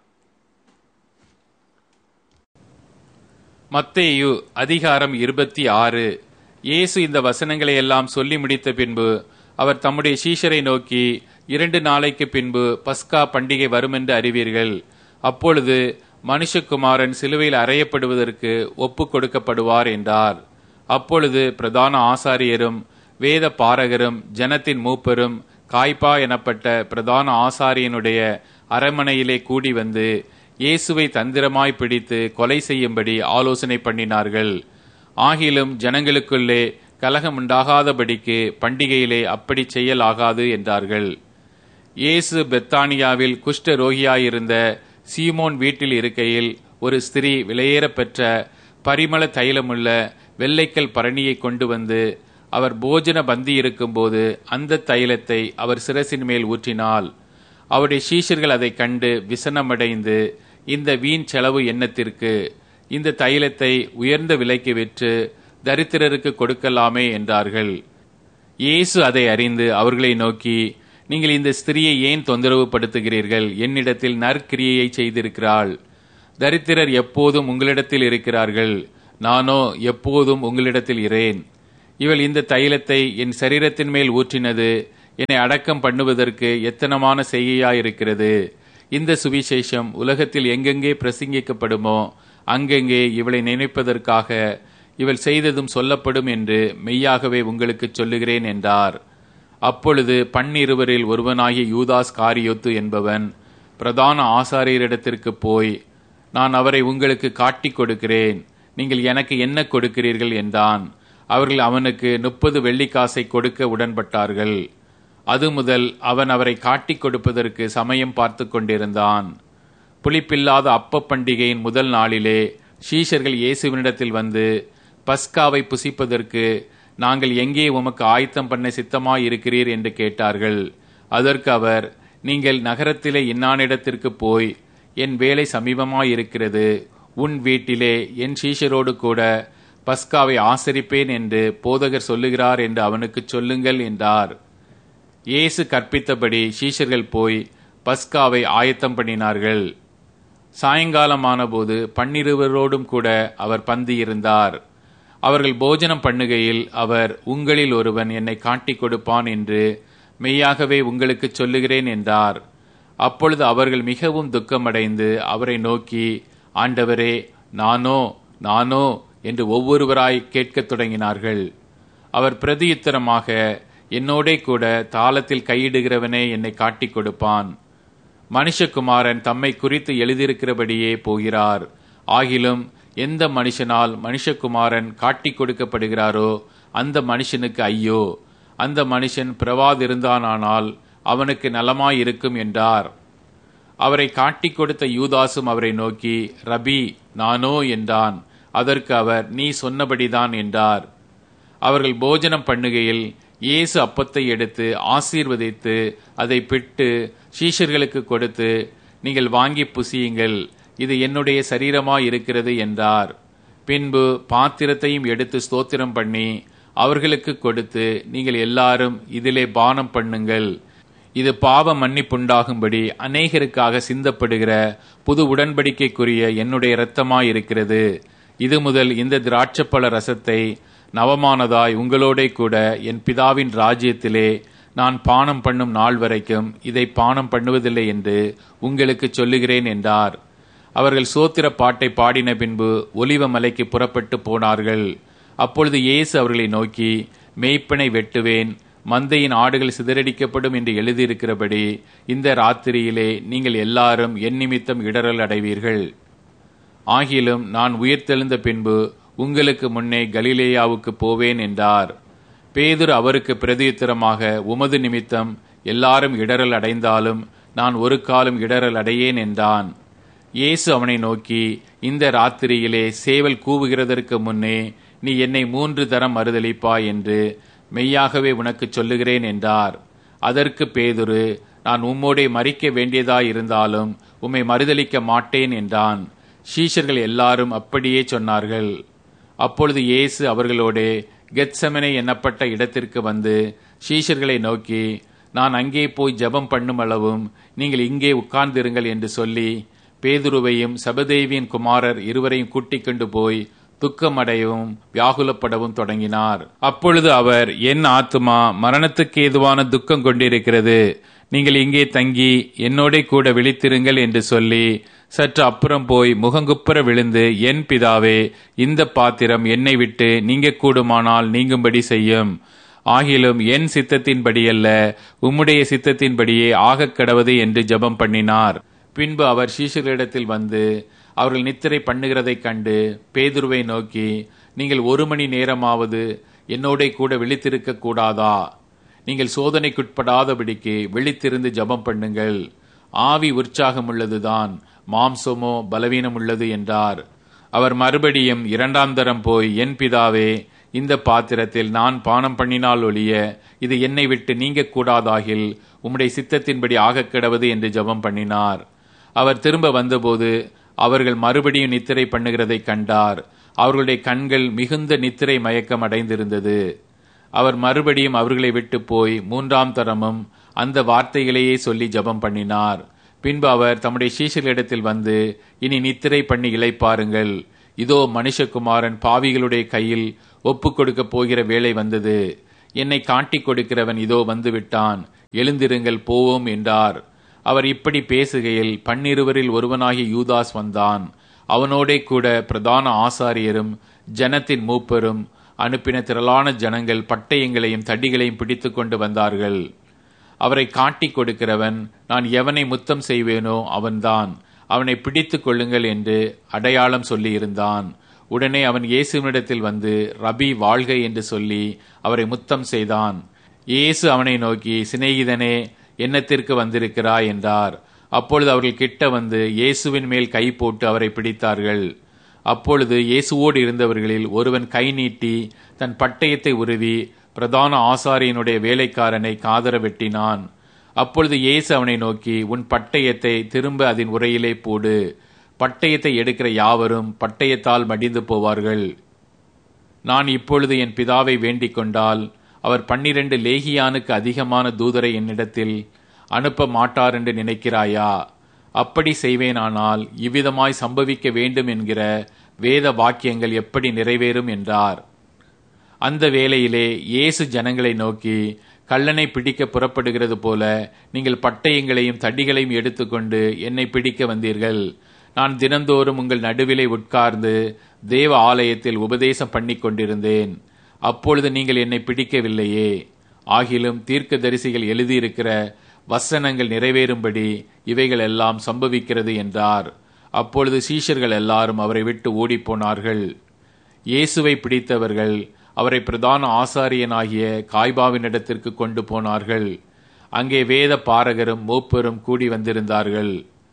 மத்தேயு அதிகாரம் இருபத்தி ஆறு. இயேசு இந்த வசனங்களை எல்லாம் சொல்லி முடித்த பின்பு அவர் தம்முடைய சீஷரை நோக்கி, இரண்டு நாளைக்கு பின்பு பஸ்கா பண்டிகை வருமென்று அறிவீர்கள். அப்பொழுது மனுஷகுமாரன் சிலுவையில் அறையப்படுவதற்கு ஒப்பு கொடுக்கப்படுவார் என்றார். அப்பொழுது பிரதான ஆசாரியரும் வேத பாரகரும் ஜனத்தின் மூப்பரும் காய்பா எனப்பட்ட பிரதான ஆசாரியனுடைய அரண்மனையிலே கூடி வந்து இயேசுவை தந்திரமாய் பிடித்து கொலை செய்யும்படி ஆலோசனை பண்ணினார்கள். ஆகிலும் ஜனங்களுக்குள்ளே கலகம் உண்டாகாதபடிக்கு பண்டிகையிலே அப்படி செய்யலாகாது என்றார்கள். இயேசு பெத்தானியாவில் குஷ்ட ரோகியாயிருந்த சீமோன் வீட்டில் இருக்கையில் ஒரு ஸ்திரீ விலையேறப்பெற்ற பரிமள தைலமுள்ள வெள்ளைக்கல் பரணியை கொண்டு வந்து அவர் போஜன பந்தி இருக்கும்போது அந்த தைலத்தை அவர் சிரசின் மேல் ஊற்றினாள். அவருடைய சீஷர்கள் அதை கண்டு விசனமடைந்து, இந்த வீண் செலவு எண்ணத்திற்கு? இந்த தைலத்தை உயர்ந்த விலைக்கு விற்று தரித்திரருக்கு கொடுக்கலாமே என்றார்கள். இயேசு அதை அறிந்து அவர்களை நோக்கி, நீங்கள் இந்த ஸ்திரியை ஏன் தொந்தரவு படுத்துகிறீர்கள்? என்னிடத்தில் நற்கிரியையை செய்திருக்கிறாள். தரித்திரர் எப்போதும் உங்களிடத்தில் இருக்கிறார்கள், நானோ எப்போதும் உங்களிடத்தில் இரேன். இவள் இந்த தைலத்தை என் சரீரத்தின் மேல் ஊற்றினது என்னை அடக்கம் பண்ணுவதற்கு எத்தனமான செய்கையாயிருக்கிறது. இந்த சுவிசேஷம் உலகத்தில் எங்கெங்கே பிரசங்கிக்கப்படுமோ அங்கெங்கே இவளை நினைப்பதற்காக இவள் செய்ததும் சொல்லப்படும் என்று மெய்யாகவே உங்களுக்கு சொல்லுகிறேன் என்றார். அப்பொழுது பன்னிருவரில் ஒருவனாகிய யூதாஸ் காரியோத்து என்பவன் பிரதான ஆசாரியரிடத்திற்கு போய், நான் அவரை உங்களுக்கு காட்டிக் கொடுக்கிறேன், நீங்கள் எனக்கு என்ன கொடுக்கிறீர்கள் என்றான். அவர்கள் அவனுக்கு முப்பது வெள்ளிக்காசை கொடுக்க உடன்பட்டார்கள். அது முதல் அவன் அவரை காட்டிக் கொடுப்பதற்கு சமயம் பார்த்து கொண்டிருந்தான். புளிப்பில்லாத அப்ப பண்டிகையின் முதல் நாளிலே சீஷர்கள் இயேசுவினிடத்தில் வந்து, பஸ்காவை புசிப்பதற்கு நாங்கள் எங்கே உமக்கு ஆயத்தம் பண்ண சித்தமாய் இருக்கிறீர் என்று கேட்டார்கள். அதற்கு அவர், நீங்கள் நகரத்திலே இன்னானிடத்திற்கு போய், என் வேலை சமீபமாய் இருக்கிறது, உன் வீட்டிலே என் சீஷரோடு கூட பஸ்காவை ஆசரிப்பேன் என்று போதகர் சொல்லுகிறார் என்று அவனுக்கு சொல்லுங்கள் என்றார். இயேசு கற்பித்தபடி சீஷர்கள் போய் பஸ்காவை ஆயத்தம் பண்ணினார்கள். சாயங்காலமான போது பன்னிருவரோடும் கூட அவர் பந்தியிருந்தார். அவர்கள் போஜனம் பண்ணுகையில் அவர், உங்களில் ஒருவன் என்னை காட்டிக் கொடுப்பான் என்று மெய்யாகவே உங்களுக்கு சொல்லுகிறேன் என்றார். அப்பொழுது அவர்கள் மிகவும் துக்கமடைந்து அவரை நோக்கி, ஆண்டவரே, நானோ நானோ என்று ஒவ்வொருவராய் கேட்கத் தொடங்கினார்கள். அவர் பிரதியுத்தரமாக, என்னோடே கூட தாளத்தில் கையிடுகிறவனே என்னை காட்டிக் கொடுப்பான். மனுஷகுமாரன் தம்மை குறித்து எழுதியிருக்கிறபடியே போகிறார். ஆகிலும் எந்த மனுஷனால் மனுஷகுமாரன் காட்டிக் கொடுக்கப்படுகிறாரோ அந்த மனுஷனுக்கு ஐயோ, அந்த மனுஷன் பிறவாதிருந்தானால் அவனுக்கு நலமாயிருக்கும் என்றார். அவரை காட்டிக் கொடுத்த யூதாசும் அவரை நோக்கி, ரபி, நானோ என்றான். அதற்கு அவர், நீ சொன்னபடிதான் என்றார். அவர்கள் போஜனம் பண்ணுகையில் இயேசு அப்பத்தை எடுத்து ஆசீர்வதித்து அதை பிட்டு சீஷர்களுக்கு கொடுத்து, நீங்கள் வாங்கி புசியுங்கள், இது என்னுடைய சரீரமாய் இருக்கிறது என்றார். பின்பு பாத்திரத்தையும் எடுத்து ஸ்தோத்திரம் பண்ணி அவர்களுக்கு கொடுத்து, நீங்கள் எல்லாரும் இதிலே பானம் பண்ணுங்கள், இது பாவ மன்னிப்புண்டாகும்படி அநேகருக்காக சிந்தப்படுகிற புது உடன்படிக்கைக்குரிய என்னுடைய இரத்தமாய் இருக்கிறது. இது முதல் இந்த திராட்சப்பழ ரசத்தை நவமானதாய் உங்களோட கூட என் பிதாவின் ராஜ்யத்திலே நான் பானம் பண்ணும் நாள் வரைக்கும் இதை பானம் பண்ணுவதில்லை என்று உங்களுக்கு சொல்லுகிறேன் என்றார். அவர்கள் சோத்திர பாட்டை பாடின பின்பு ஒலிவ மலைக்கு புறப்பட்டு போனார்கள். அப்பொழுது இயேசு அவர்களை நோக்கி, மேய்ப்பனை வெட்டுவேன், மந்தையின் ஆடுகள் சிதறடிக்கப்படும் என்று எழுதியிருக்கிறபடி இந்த ராத்திரியிலே நீங்கள் எல்லாரும் என் நிமித்தம் இடறல் அடைவீர்கள். ஆகிலும் நான் உயிர்த்தெழுந்த பின்பு உங்களுக்கு முன்னே கலிலேயாவுக்கு போவேன் என்றார். பேதுரு அவருக்கு பிரதியுத்தரமாக, உமது நிமித்தம் எல்லாரும் இடறல் அடைந்தாலும் நான் ஒரு காலம் இடறல் அடையேன் என்றான். இயேசு அவனை நோக்கி, இந்த ராத்திரியிலே சேவல் கூவுகிறதற்கு முன்னே நீ என்னை மூன்று தரம் மறுதலிப்பாய் என்று மெய்யாகவே உனக்கு சொல்லுகிறேன் என்றார். அதற்கு பேதுரு, நான் உம்மோடே மரிக்க வேண்டியதாயிருந்தாலும் உம்மை மறுதலிக்க மாட்டேன் என்றான். சீஷர்கள் எல்லாரும் அப்படியே சொன்னார்கள். அப்பொழுது இயேசு அவர்களோடே கெத்செமனே என்னப்பட்ட இடத்திற்கு வந்து சீஷர்களை நோக்கி, நான் அங்கே போய் ஜெபம் பண்ணும் அளவும் நீங்கள் இங்கே உட்கார்ந்திருங்கள் என்று சொல்லி பேதுருவையும் சபதேவியின் குமாரர் இருவரையும் கூட்டிக் கொண்டு போய் துக்கமடையவும் வியாகுலப்படவும் தொடங்கினார். அப்பொழுது அவர், என் ஆத்துமா மரணத்துக்கு ஏதுவான துக்கம் கொண்டிருக்கிறது, நீங்கள் இங்கே தங்கி என்னோட கூட விழித்திருங்கள் என்று சொல்லி சற்று அப்புறம் போய் முகங்குப்புற விழுந்து, என் பிதாவே, இந்த பாத்திரம் என்னை விட்டு நீங்க கூடுமானால் நீங்கும்படி செய்யும், ஆகிலும் என் சித்தத்தின்படியல்ல உம்முடைய சித்தத்தின்படியே ஆகக் கடவது என்று ஜெபம் பண்ணினார். பின்பு அவர் சீஷர்களிடத்தில் வந்து அவர்கள் நித்திரை பண்ணுகிறதைக் கண்டு பேதுருவை நோக்கி, நீங்கள் ஒரு மணி நேரமாவது என்னோட கூட விழித்திருக்க கூடாதா? நீங்கள் சோதனைக்குட்படாதபடிக்கு விழித்திருந்து ஜெபம் பண்ணுங்கள். ஆவி உற்சாகம் உள்ளதுதான், மாம்சமோ பலவீனம் உள்ளது என்றார். அவர் மறுபடியும் இரண்டாம் தரம் போய், என் பிதாவே, இந்த பாத்திரத்தில் நான் பானம் பண்ணினால் ஒழிய இது என்னை விட்டு நீங்க கூடாதாகில் உம்முடைய சித்தத்தின்படி ஆகக் கிடவது என்று ஜெபம் பண்ணினார். அவர் திரும்ப வந்தபோது அவர்கள் மறுபடியும் நித்திரை பண்ணுகிறதை கண்டார். அவர்களுடைய கண்கள் மிகுந்த நித்திரை மயக்கம் அடைந்திருந்தது. அவர் மறுபடியும் அவர்களை விட்டு போய் மூன்றாம் தரமும் அந்த வார்த்தைகளையே சொல்லி ஜெபம் பண்ணினார். பின்பு அவர் தம்முடைய சீஷர்களிடத்தில் வந்து, இனி நித்திரை பண்ணி இளைப்பாருங்கள். இதோ மனுஷகுமாரன் பாவிகளுடைய கையில் ஒப்புக் கொடுக்க போகிற வேளை வந்தது. என்னை காட்டிக் கொடுக்கிறவன் இதோ வந்து விட்டான். எழுந்திருங்கள், போவோம் என்றார். அவர் இப்படி பேசுகையில் பன்னிருவரில் ஒருவனாகிய யூதாஸ் வந்தான். அவனோடே கூட பிரதான ஆசாரியரும் ஜனத்தின் மூப்பரும் அனுப்பின திரளான ஜனங்கள் பட்டயங்களையும் தடிகளையும் பிடித்து கொண்டு வந்தார்கள். அவரை காட்டிக் கொடுக்கிறவன், நான் எவனை முத்தம் செய்வேனோ அவன்தான், அவனை பிடித்துக் கொள்ளுங்கள் என்று அடையாளம் சொல்லி இருந்தான். உடனே அவன் இயேசுவினிடத்தில் வந்து, ரபி வாழ்க என்று சொல்லி அவரை முத்தம் செய்தான். இயேசு அவனை நோக்கி, சிநேகிதனே, என்னத்திற்கு வந்திருக்கிறாய் என்றார். அப்பொழுது அவர்கள் கிட்ட வந்து இயேசுவின் மேல் கை போட்டு அவரை பிடித்தார்கள். அப்பொழுது இயேசுவோடு இருந்தவர்களில் ஒருவன் கை நீட்டி தன் பட்டயத்தை உருவி பிரதான ஆசாரியனுடைய வேலைக்காரனை காதர வெட்டினான். அப்பொழுது இயேசு அவனை நோக்கி, உன் பட்டயத்தை திரும்ப அதன் உரையிலே போடு. பட்டயத்தை எடுக்கிற யாவரும் பட்டயத்தால் மடிந்து போவார்கள். நான் இப்பொழுது என் பிதாவை வேண்டிக் கொண்டால் அவர் பன்னிரண்டு லேகியானுக்கு அதிகமான தூதரை என்னிடத்தில் அனுப்ப மாட்டார் என்று நினைக்கிறாயா? அப்படி செய்வேனானால் இவ்விதமாய் சம்பவிக்க வேண்டும் என்கிற வேத வாக்கியங்கள் எப்படி நிறைவேறும் என்றார். அந்த வேளையிலே இயேசு ஜனங்களை நோக்கி, கள்ளனை பிடிக்க புறப்படுகிறது போல நீங்கள் பட்டயங்களையும் தடிகளையும் எடுத்துக்கொண்டு என்னை பிடிக்க வந்தீர்கள். நான் தினந்தோறும் உங்கள் நடுவிலே உட்கார்ந்து தேவ ஆலயத்தில் உபதேசம் பண்ணி கொண்டிருந்தேன். அப்பொழுது நீங்கள் என்னை பிடிக்கவில்லையே. ஆகிலும் தீர்க்கதரிசிகள் எழுதியிருக்கிற வசனங்கள் நிறைவேறும்படி இவைகள் எல்லாம் சம்பவிக்கிறது என்றார். அப்பொழுது சீஷர்கள் எல்லாரும் அவரை விட்டு ஓடிப்போனார்கள். இயேசுவை பிடித்தவர்கள் அவரை பிரதான ஆசாரியனாகிய காய்பாவினிடத்திற்கு கொண்டு போனார்கள். அங்கே வேத பாரகரும் மூப்பரும் கூடி வந்திருந்தார்கள்.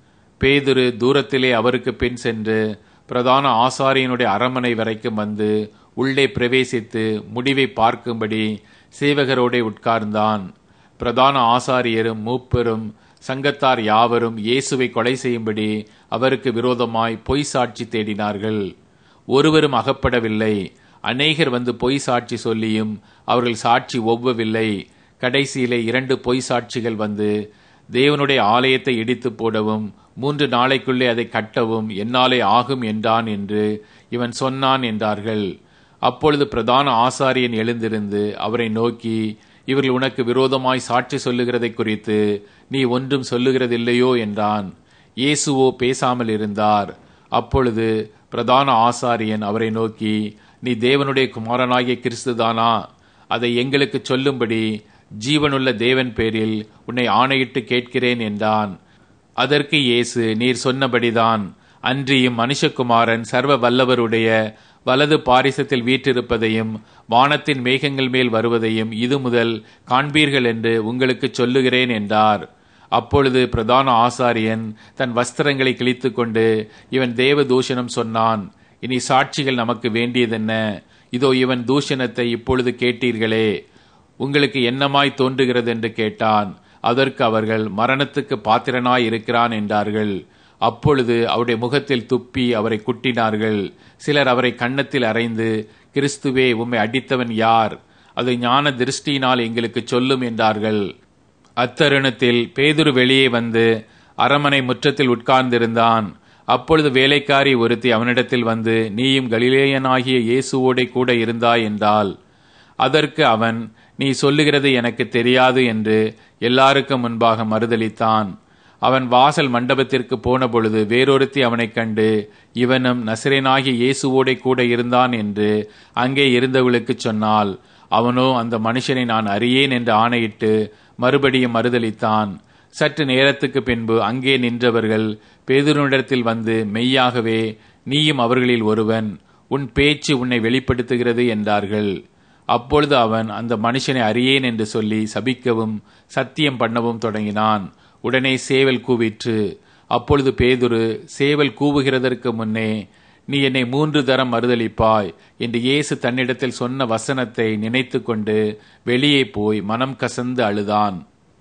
பேதுரு தூரத்திலே அவருக்கு பின் சென்று பிரதான ஆசாரியனுடைய அரமனை வரைக்கும் வந்து உள்ளே பிரவேசித்து முடிவை பார்க்கும்படி சேவகரோடே உட்கார்ந்தான். பிரதான ஆசாரியரும் மூப்பரும் சங்கத்தார் யாவரும் இயேசுவை கொலை செய்யும்படி அவருக்கு விரோதமாய் பொய் சாட்சி தேடினார்கள். ஒருவரும் அகப்படவில்லை. அநேகர் வந்து பொய் சாட்சி சொல்லியும் அவர்கள் சாட்சி ஒவ்வவில்லை. கடைசியிலே இரண்டு பொய் சாட்சிகள் வந்து, தேவனுடைய ஆலயத்தை இடித்து போடவும் மூன்று நாளைக்குள்ளே அதை கட்டவும் என்னாலே ஆகும் என்றான் என்று இவன் சொன்னான் என்றார்கள். அப்பொழுது பிரதான ஆசாரியன் எழுந்திருந்து அவரை நோக்கி, இவர்கள் உனக்கு விரோதமாய் சாட்சி சொல்லுகிறதை குறித்து நீ ஒன்றும் சொல்லுகிறதில்லையோ என்றான். இயேசுவோ பேசாமல் இருந்தார். அப்பொழுது பிரதான ஆசாரியன் அவரை நோக்கி, நீ தேவனுடைய குமாரனாகிய கிறிஸ்துதானா? அதை எங்களுக்கு சொல்லும்படி ஜீவனுள்ள தேவன் பேரில் உன்னை ஆணையிட்டு கேட்கிறேன் என்றான். அதற்கு இயேசு, நீர் சொன்னபடிதான். அன்றியும் மனுஷகுமாரன் சர்வ வல்லவருடைய வலது பாரிசத்தில் வீற்றிருப்பதையும் வானத்தின் மேகங்கள் மேல் வருவதையும் இது முதல் காண்பீர்கள் என்று உங்களுக்கு சொல்லுகிறேன் என்றார். அப்பொழுது பிரதான ஆசாரியன் தன் வஸ்திரங்களை கிழித்து கொண்டு, இவன் தேவ தூஷணம் சொன்னான். இனி சாட்சிகள் நமக்கு வேண்டியதென்ன? இதோ இவன் தூஷணத்தை இப்பொழுது கேட்டீர்களே, உங்களுக்கு என்னமாய் தோன்றுகிறது என்று கேட்டான். அதற்கு அவர்கள், மரணத்துக்கு பாத்திரனாய் இருக்கிறான் என்றார்கள். அப்பொழுது அவருடைய முகத்தில் துப்பி அவரை குட்டினார்கள். சிலர் அவரை கன்னத்தில் அறைந்து, கிறிஸ்துவே, உம்மை அடித்தவன் யார்? அது ஞான திருஷ்டியினால் எங்களுக்கு சொல்லும் என்றார்கள். அத்தருணத்தில் பேதுரு வெளியே வந்து அரமனை முற்றத்தில் உட்கார்ந்திருந்தான். அப்பொழுது வேலைக்காரி ஒருத்தி அவனிடத்தில் வந்து, நீயும் கலிலேயனாகிய இயேசுவோடே கூட இருந்தாய் என்றாள். அதற்கு அவன், நீ சொல்லுகிறது எனக்கு தெரியாது என்று எல்லாருக்கும் முன்பாக மறுதலித்தான். அவன் வாசல் மண்டபத்திற்கு போன பொழுது வேறொருத்தி அவனைக் கண்டு, இவனும் நசரேனாகிய இயேசுவோடே கூட இருந்தான் என்று அங்கே இருந்தவளுக்கு சொன்னாள். அவனோ அந்த மனுஷனை நான் அறியேன் என்று ஆணையிட்டு மறுபடியும் மறுதலித்தான். சற்று நேரத்துக்கு பின்பு அங்கே நின்றவர்கள் பேதுருவினிடத்தில் வந்து, மெய்யாகவே நீயும் அவர்களில் ஒருவன், உன் பேச்சு உன்னை வெளிப்படுத்துகிறது என்றார்கள். அப்பொழுது அவன் அந்த மனுஷனை அறியேன் என்று சொல்லி சபிக்கவும் சத்தியம் பண்ணவும் தொடங்கினான். உடனே சேவல் கூவிற்று. அப்பொழுது பேதுரு, சேவல் கூவுகிறதற்கு முன்னே நீ என்னை மூன்று தரம் மறுதலிப்பாய் என்று இயேசு தன்னிடத்தில் சொன்ன வசனத்தை நினைத்து கொண்டு வெளியே போய் மனம் கசந்து அழுதான்.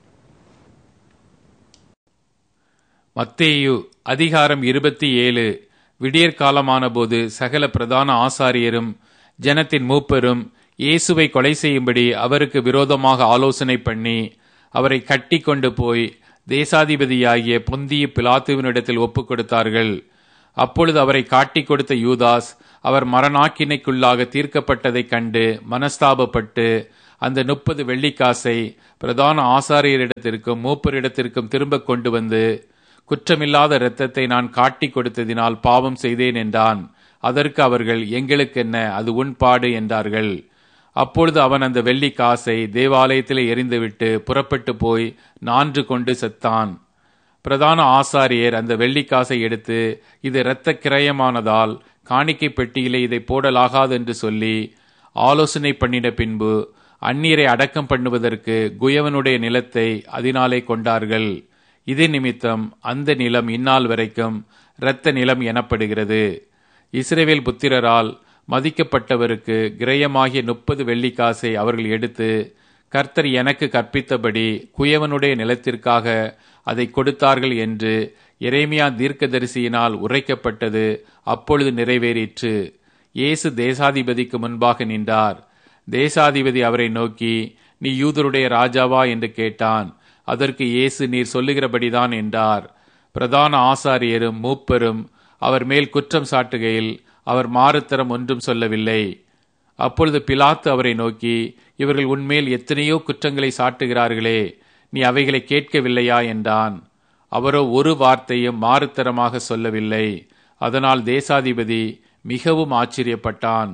மத்தேயு அதிகாரம் இருபத்தி ஏழு. விடியற்காலமான போது சகல பிரதான ஆசாரியரும் ஜனத்தின் மூப்பரும் இயேசுவை கொலை செய்யும்படி அவருக்கு விரோதமாக ஆலோசனை பண்ணி அவரை கட்டி கொண்டு போய் தேசாதிபதியாகிய பொந்திய பிலாத்துவினிடத்தில் ஒப்புக் கொடுத்தார்கள். அப்பொழுது அவரை காட்டிக் கொடுத்த யூதாஸ் அவர் மரணாக்கினைக்குள்ளாக தீர்க்கப்பட்டதைக் கண்டு மனஸ்தாபப்பட்டு அந்த முப்பது வெள்ளிக்காசை பிரதான ஆசாரியரிடத்திற்கும் மூப்பரிடத்திற்கும் திரும்ப கொண்டு வந்து, குற்றமில்லாத இரத்தத்தை நான் காட்டிக் கொடுத்ததினால் பாவம் செய்தேன் என்றான். அதற்கு அவர்கள், எங்களுக்கென்ன, அது உன்பாடு என்றார்கள். அப்பொழுது அவன் அந்த வெள்ளி காசை தேவாலயத்திலே எறிந்துவிட்டு புறப்பட்டு போய் நான்று கொண்டு செத்தான். பிரதான ஆசாரியர் அந்த வெள்ளிக்காசை எடுத்து, இது இரத்த கிரயமானதால் காணிக்கை பெட்டியிலே இதை போடலாகாது என்று சொல்லி ஆலோசனை பண்ணின பின்பு அந்நீரை அடக்கம் பண்ணுவதற்கு குயவனுடைய நிலத்தை அதனாலே கொண்டார்கள். இது நிமித்தம் அந்த நிலம் இந்நாள் வரைக்கும் இரத்த நிலம் எனப்படுகிறது. இஸ்ரவேல் புத்திரரால் மதிக்கப்பட்டவருக்கு கிரயமாகிய முப்பது வெள்ளிக்காசை அவர்கள் எடுத்து, கர்த்தர் எனக்கு கற்பித்தபடி குயவனுடைய நிலத்திற்காக அதை கொடுத்தார்கள் என்று எரேமியா தீர்க்கதரிசியினால் உரைக்கப்பட்டது அப்பொழுது நிறைவேறிற்று. இயேசு தேசாதிபதிக்கு முன்பாக நின்றார். தேசாதிபதி அவரை நோக்கி, நீ யூதருடைய ராஜாவா என்று கேட்டான். அதற்கு இயேசு, நீர் சொல்லுகிறபடிதான் என்றார். பிரதான ஆசாரியரும் மூப்பரும் அவர் மேல் குற்றம் சாட்டுகையில் அவர் மாறுத்தரம் ஒன்றும் சொல்லவில்லை. அப்பொழுது பிலாத்து அவரை நோக்கி, இவர்கள் உன்மேல் எத்தனையோ குற்றங்களை சாட்டுகிறார்களே, நீ அவைகளை கேட்கவில்லையா என்றான். அவரோ ஒரு வார்த்தையும் மாறுத்தரமாக சொல்லவில்லை. அதனால் தேசாதிபதி மிகவும் ஆச்சரியப்பட்டான்.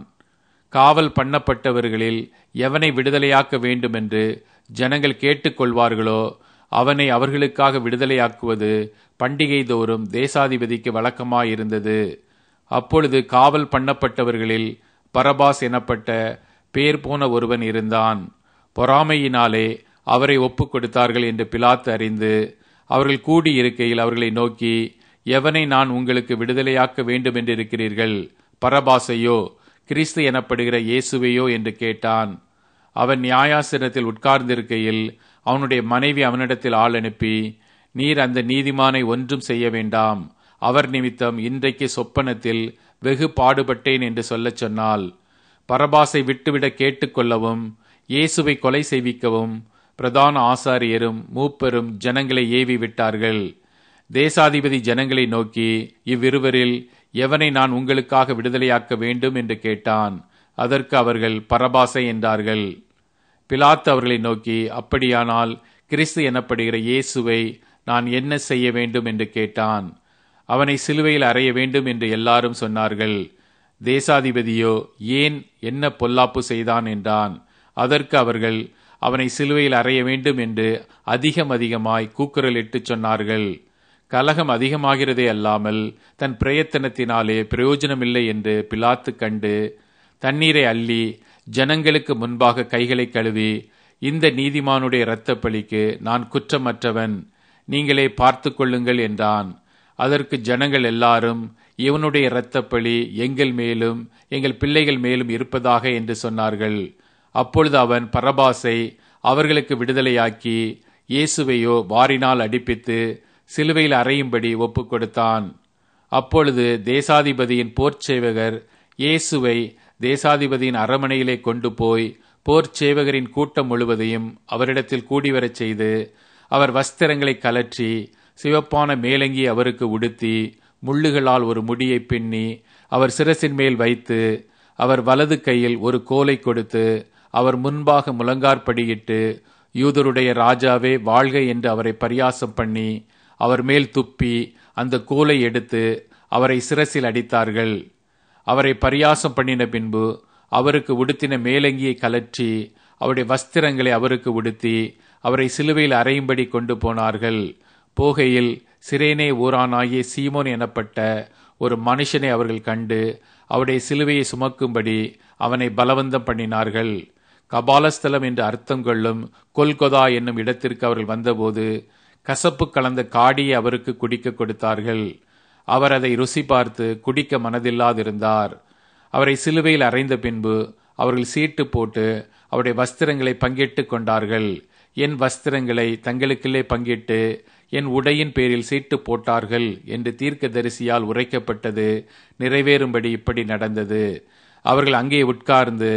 காவல் பண்ணப்பட்டவர்களில் எவனை விடுதலையாக்க வேண்டுமென்று ஜனங்கள் கேட்டுக்கொள்வார்களோ அவனை அவர்களுக்காக விடுதலையாக்குவது பண்டிகை தோறும் தேசாதிபதிக்கு வழக்கமாயிருந்தது. அப்பொழுது காவல் பண்ணப்பட்டவர்களில் பரபாஸ் எனப்பட்ட பேர் போன ஒருவன் இருந்தான். பொறாமையினாலே அவரை ஒப்புக் கொடுத்தார்கள் என்று பிலாத்து அறிந்து அவர்கள் கூடியிருக்கையில் அவர்களை நோக்கி, எவனை நான் உங்களுக்கு விடுதலையாக்க வேண்டும் என்றிருக்கிறீர்கள், பரபாசையோ கிறிஸ்து எனப்படுகிற இயேசுவையோ என்று கேட்டான். அவன் நியாயாசனத்தில் உட்கார்ந்திருக்கையில் அவனுடைய மனைவி அவனிடத்தில் ஆள் அனுப்பி, நீர் அந்த நீதிமானை ஒன்றும் செய்ய வேண்டாம், அவர் நிமித்தம் இன்றைக்கு சொப்பனத்தில் வெகு பாடுபட்டேன் என்று சொல்லச் சொன்னாள். பரபாசை விட்டுவிட கேட்டுக்கொள்ளவும் இயேசுவை கொலை செய்விக்கவும் பிரதான ஆசாரியரும் மூப்பரும் ஜனங்களை ஏவி விட்டார்கள். தேசாதிபதி ஜனங்களை நோக்கி, இவ்விருவரில் எவனை நான் உங்களுக்காக விடுதலையாக்க வேண்டும் என்று கேட்டான். அதற்கு அவர்கள் பரபாசை என்றார்கள். பிலாத்து அவர்களை நோக்கி, அப்படியானால் கிறிஸ்து எனப்படுகிற இயேசுவை நான் என்ன செய்ய வேண்டும் என்று கேட்டான். அவனை சிலுவையில் அறைய வேண்டும் என்று எல்லாரும் சொன்னார்கள். தேசாதிபதியோ, ஏன், என்ன பொல்லாப்பு செய்தான் என்றான். அதற்கு அவர்கள், அவனை சிலுவையில் அறைய வேண்டும் என்று அதிகம் அதிகமாய் கூக்குரலிட்டு சொன்னார்கள். கலகம் அதிகமாகிறதே அல்லாமல் தன் பிரயத்தனத்தினாலே பிரயோஜனமில்லை என்று பிலாத்து கண்டு தண்ணீரை அள்ளி ஜனங்களுக்கு முன்பாக கைகளை கழுவி, இந்த நீதிமானுடைய இரத்தப் பழிக்கு நான் குற்றமற்றவன், நீங்களே பார்த்து கொள்ளுங்கள் என்றான். அதற்கு ஜனங்கள் எல்லாரும், இவனுடைய இரத்தப்பழி எங்கள் மேலும் எங்கள் பிள்ளைகள் மேலும் இருப்பதாக என்று சொன்னார்கள். அப்பொழுது அவன் பரபாசை அவர்களுக்கு விடுதலையாக்கி இயேசுவையோ வாரினால் அடிப்பித்து சிலுவையில் அறையும்படி ஒப்புக் கொடுத்தான். அப்பொழுது தேசாதிபதியின் போர்ச்சேவகர் இயேசுவை தேசாதிபதியின் அரமனையிலே கொண்டு போய் போர்ச்சேவகரின் கூட்டம் முழுவதையும் அவரிடத்தில் கூடிவரச் செய்து அவர் வஸ்திரங்களை கலற்றி சிவப்பான மேலங்கி அவருக்கு உடுத்தி முள்ளுகளால் ஒரு முடியை பின்னி அவர் சிரசின் மேல் வைத்து அவர் வலது கையில் ஒரு கோலை கொடுத்து அவர் முன்பாக முழங்கார்படியிட்டு, யூதருடைய ராஜாவே வாழ்க என்று அவரை பரியாசம் பண்ணி அவர் மேல் துப்பி அந்த கோலை எடுத்து அவரை சிரசில் அடித்தார்கள். அவரை பரியாசம் பண்ணின பின்பு அவருக்கு உடுத்தின மேலங்கியை கலற்றி அவருடைய வஸ்திரங்களை அவருக்கு உடுத்தி அவரை சிலுவையில் அறையும்படி கொண்டு போனார்கள். போகையில் சிரேனே ஊரானாகிய சீமோன் எனப்பட்ட ஒரு மனுஷனை அவர்கள் கண்டு அவருடைய சிலுவையை சுமக்கும்படி அவனை பலவந்தம் பண்ணினார்கள். கபாலஸ்தலம் என்று அர்த்தம் கொள்ளும் கொல்கொதா என்னும் இடத்திற்கு அவர்கள் வந்தபோது கசப்பு கலந்த காடியை அவருக்கு குடிக்க கொடுத்தார்கள். அவர் அதை ருசி பார்த்து குடிக்க மனதில்லாதிருந்தார். அவரை சிலுவையில் அறைந்த பின்பு அவர்கள் சீட்டு போட்டு அவருடைய வஸ்திரங்களை பங்கிட்டு கொண்டார்கள். என் வஸ்திரங்களை தங்களுக்குள்ளே பங்கிட்டு என் உடையின் பேரில் சீட்டு போட்டார்கள் என்று தீர்க்கதரிசியால் உரைக்கப்பட்டது நிறைவேறும்படி இப்படி நடந்தது. அவர்கள் அங்கே உட்கார்ந்து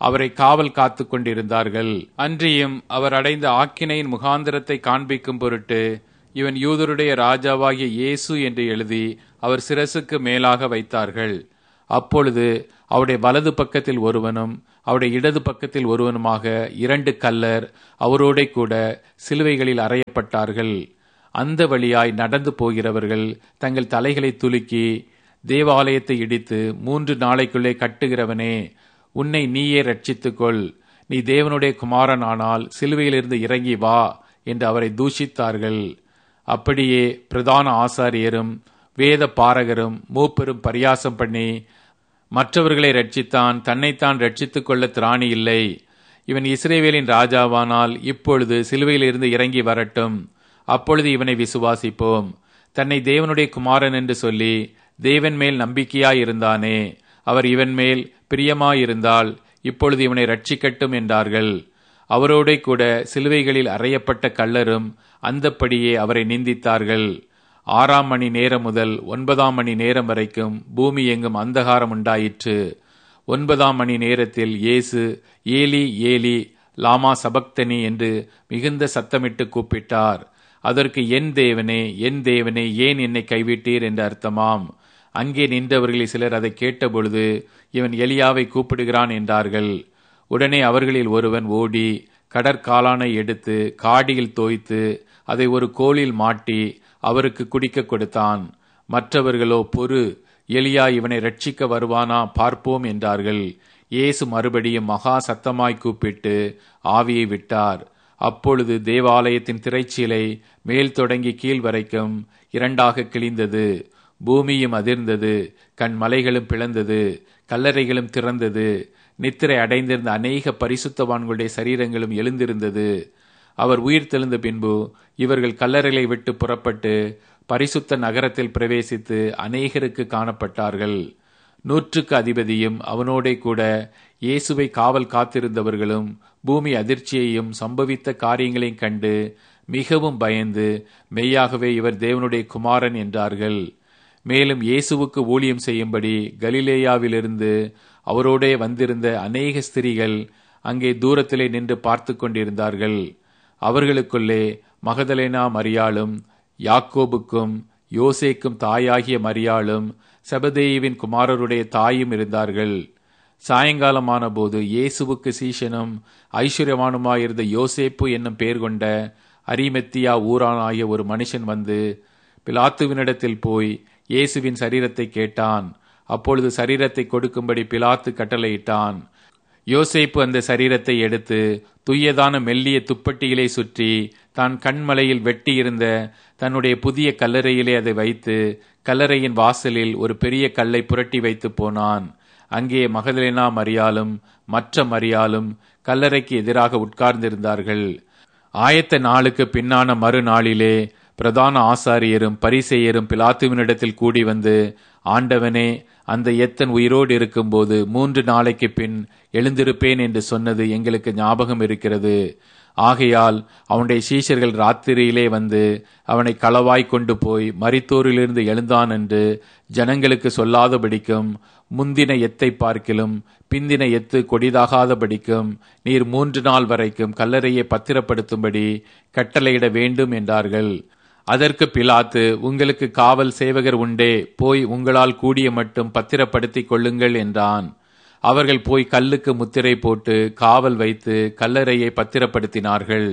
அவரை காவல் காத்து கொண்டிருந்தார்கள். அன்றியும் அவர் அடைந்த ஆக்கினையின் முகாந்திரத்தை காண்பிக்கும் பொருட்டு இவன் யூதருடைய ராஜாவாகிய இயேசு என்று எழுதி அவர் சிரசுக்கு மேலாக வைத்தார்கள். அப்பொழுது அவருடைய வலது பக்கத்தில் ஒருவனும் அவருடைய இடது பக்கத்தில் ஒருவனுமாக இரண்டு கல்லர் அவரோட கூட சிலுவைகளில் அறையப்பட்டார்கள். அந்த வழியாய் நடந்து போகிறவர்கள் தங்கள் தலைகளை துலுக்கி, தேவாலயத்தை இடித்து மூன்று நாளைக்குள்ளே கட்டுகிறவனே, உன்னை நீயே ரட்சித்துக்கொள், நீ தேவனுடைய குமாரன் ஆனால் சிலுவையிலிருந்து இறங்கி வா என்று அவரை தூஷித்தார்கள். அப்படியே பிரதான ஆசாரியரும் வேத பாரகரும் மூப்பெரும் பரியாசம் பண்ணி, மற்றவர்களை ரட்சித்தான், தன்னைத்தான் ரட்சித்துக் கொள்ள திராணி இல்லை. இவன் இஸ்ரவேலின் ராஜாவானால் இப்பொழுது சிலுவையிலிருந்து இறங்கி வரட்டும், அப்பொழுது இவனை விசுவாசிப்போம். தன்னை தேவனுடைய குமாரன் என்று சொல்லி தேவன் மேல் நம்பிக்கையாயிருந்தானே, அவர் இவன் மேல் பிரியமாயிருந்தால் இப்பொழுது இவனை ரட்சிக்கட்டும் என்றார்கள். அவரோட கூட சிலுவைகளில் அறையப்பட்ட கள்ளரும் அந்தப்படியே அவரை நிந்தித்தார்கள். ஆறாம் மணி நேரம் முதல் ஒன்பதாம் மணி நேரம் வரைக்கும் பூமி எங்கும் அந்தகாரம் உண்டாயிற்று. ஒன்பதாம் மணி நேரத்தில் இயேசு ஏலி ஏலி லாமா சபக்தனி என்று மிகுந்த சத்தமிட்டு கூப்பிட்டார். அதற்கு என் தேவனே என் தேவனே ஏன் என்னை கைவிட்டீர் என்று அர்த்தமாம். அங்கே நின்றவர்களில் சிலர் அதை கேட்டபொழுது இவன் எலியாவை கூப்பிடுகிறான் என்றார்கள். உடனே அவர்களில் ஒருவன் ஓடி கடற்காலானை எடுத்து காடியில் தோய்த்து அதை ஒரு கோலில் மாட்டி அவருக்கு குடிக்க கொடுத்தான். மற்றவர்களோ, பொறு, எலியா இவனை ரட்சிக்க வருவானா பார்ப்போம் என்றார்கள். இயேசு மறுபடியும் மகா சத்தமாய் கூப்பிட்டு ஆவியை விட்டார். அப்பொழுது தேவாலயத்தின் திரைச்சீலை மேல் தொடங்கி கீழ் வரைக்கும் இரண்டாக கிழிந்தது. பூமியும் அதிர்ந்தது, கண் மலைகளும் பிளந்தது, கல்லறைகளும் திறந்தது. நித்திரை அடைந்திருந்த அநேக பரிசுத்தவான்களுடைய சரீரங்களும் எழுந்திருந்தது. அவர் உயிர் தெழுந்த பின்பு இவர்கள் கல்லறைகளை விட்டு புறப்பட்டு பரிசுத்த நகரத்தில் பிரவேசித்து அநேகருக்கு காணப்பட்டார்கள். நூற்றுக்கு அதிபதியும் அவனோடே கூட இயேசுவை காவல் காத்திருந்தவர்களும் பூமி அதிர்ச்சியையும் சம்பவித்த காரியங்களையும் கண்டு மிகவும் பயந்து மெய்யாகவே இவர் தேவனுடைய குமாரன் என்றார்கள். மேலும் இயேசுவுக்கு ஊழியம் செய்யும்படி கலிலேயாவிலிருந்து அவரோடே வந்திருந்த அநேக ஸ்திரீகள் அங்கே தூரத்திலே நின்று பார்த்து கொண்டிருந்தார்கள். அவர்களுக்குள்ளே மகதலேனா மரியாளும் யாக்கோபுக்கும் யோசேக்கும் தாயாகிய மரியாளும் செபதேயுவின் குமாரருடைய தாயும் இருந்தார்கள். சாயங்காலமான போது இயேசுவுக்கு சீஷனும் ஐஸ்வர்யவானுமாயிருந்த யோசேப்பு என்னும் பெயர் கொண்ட அரிமெத்தியா ஊரானாகிய ஒரு மனுஷன் வந்து பிலாத்துவினிடத்தில் போய் இயேசுவின் சரீரத்தை கேட்டான். அப்பொழுது சரீரத்தை கொடுக்கும்படி பிலாத்து கட்டளையிட்டான். யோசேப்பு அந்த சரீரத்தை எடுத்து துய்யதான மெல்லிய துப்பட்டியிலே சுற்றி தான் கண்மலையில் வெட்டியிருந்த தன்னுடைய புதிய கல்லறையிலே அதை வைத்து கல்லறையின் வாசலில் ஒரு பெரிய கல்லை புரட்டி வைத்து போனான். அங்கே மகதலேனா மரியாளும் மற்ற மரியாளும் கல்லறைக்கு எதிராக உட்கார்ந்திருந்தார்கள். ஆயத்த நாளுக்கு பின்னான மறுநாளிலே பிரதான ஆசாரியரும் பரிசேயரும் பிலாத்துவினிடத்தில் கூடி வந்து, ஆண்டவனே, அந்த எத்தன் உயிரோடு இருக்கும்போது மூன்று நாளைக்கு பின் எழுந்திருப்பேன் என்று சொன்னது எங்களுக்கு ஞாபகம் இருக்கிறது. ஆகையால் அவனுடைய சீஷர்கள் ராத்திரியிலே வந்து அவனை களவாய் கொண்டு போய் மரித்தோரிலிருந்து எழுந்தான் என்று ஜனங்களுக்கு சொல்லாதபடிக்கும், முந்தின எத்தை பார்க்கிலும் பிந்தின எத்து கொடிதாகாதபடிக்கும் நீர் மூன்று நாள் வரைக்கும் கல்லறையை பத்திரப்படுத்தும்படி கட்டளையிட வேண்டும் என்றார்கள். அதற்கு பிலாத்து, உங்களுக்கு காவல் சேவகர் உண்டே, போய் உங்களால் கூடிய மட்டும் பத்திரப்படுத்திக் கொள்ளுங்கள் என்றான். அவர்கள் போய் கல்லுக்கு முத்திரை போட்டு காவல் வைத்து கல்லறையை பத்திரப்படுத்தினார்கள்.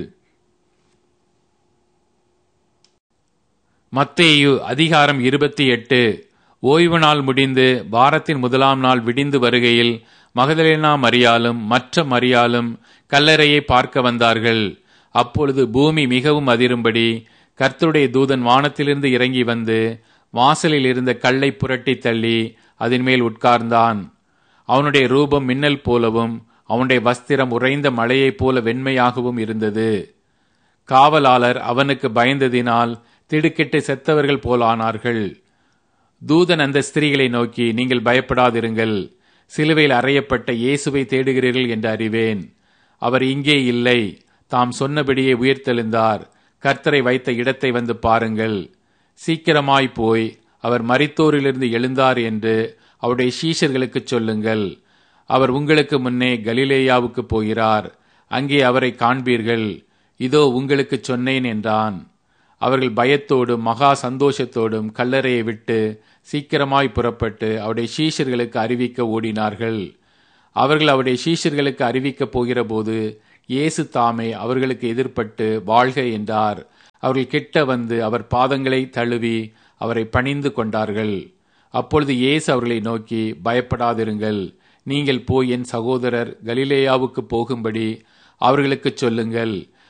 மத்தேயு அதிகாரம் இருபத்தி எட்டு. ஓய்வு நாள் முடிந்து வாரத்தின் முதலாம் நாள் விடிந்து வருகையில் மகதலேனா மரியாளும் மற்ற மரியாளும் கல்லறையை பார்க்க வந்தார்கள். அப்பொழுது பூமி மிகவும் அதிரும்படி கர்த்தருடைய தூதன் வானத்திலிருந்து இறங்கி வந்து வாசலில் இருந்த கல்லை புரட்டி தள்ளி அதன் மேல் உட்கார்ந்தான். அவனுடைய ரூபம் மின்னல் போலவும் அவனுடைய வஸ்திரம் உறைந்த மழையைப் போல வெண்மையாகவும் இருந்தது. காவலாளர் அவனுக்கு பயந்ததினால் திடுக்கிட்டு செத்தவர்கள் போலானார்கள். தூதன் அந்த ஸ்திரீகளை நோக்கி, நீங்கள் பயப்படாதிருங்கள், சிலுவையில் அறையப்பட்ட இயேசுவை தேடுகிறீர்கள் என்று அறிவேன். அவர் இங்கே இல்லை, தாம் சொன்னபடியே உயிர்த்தெழுந்தார். கர்த்தரை வைத்த இடத்தை வந்து பாருங்கள். சீக்கிரமாய் போய் அவர் மரித்தோரிலிருந்து எழுந்தார் என்று அவருடைய சீஷர்களுக்கு சொல்லுங்கள். அவர் உங்களுக்கு முன்னே கலிலேயாவுக்கு போகிறார், அங்கே அவரை காண்பீர்கள். இதோ உங்களுக்கு சொன்னேன் என்றான். அவர்கள் பயத்தோடும் மகா சந்தோஷத்தோடும் கல்லறையை விட்டு சீக்கிரமாய் புறப்பட்டு அவருடைய சீஷர்களுக்கு அறிவிக்க ஓடினார்கள். அவர்கள் அவருடைய சீஷர்களுக்கு அறிவிக்கப் போகிற போது இயேசு தாமே அவர்களுக்கு எதிர்ப்பட்டு வாழ்க என்றார். அவர்கள் கிட்ட வந்து அவர் பாதங்களை தழுவி அவரை பணிந்து கொண்டார்கள். அப்பொழுது இயேசு அவர்களை நோக்கி, பயப்படாதிருங்கள். நீங்கள் போய் என் சகோதரர் கலிலேயாவுக்கு போகும்படி அவர்களுக்கு சொல்லுங்கள்.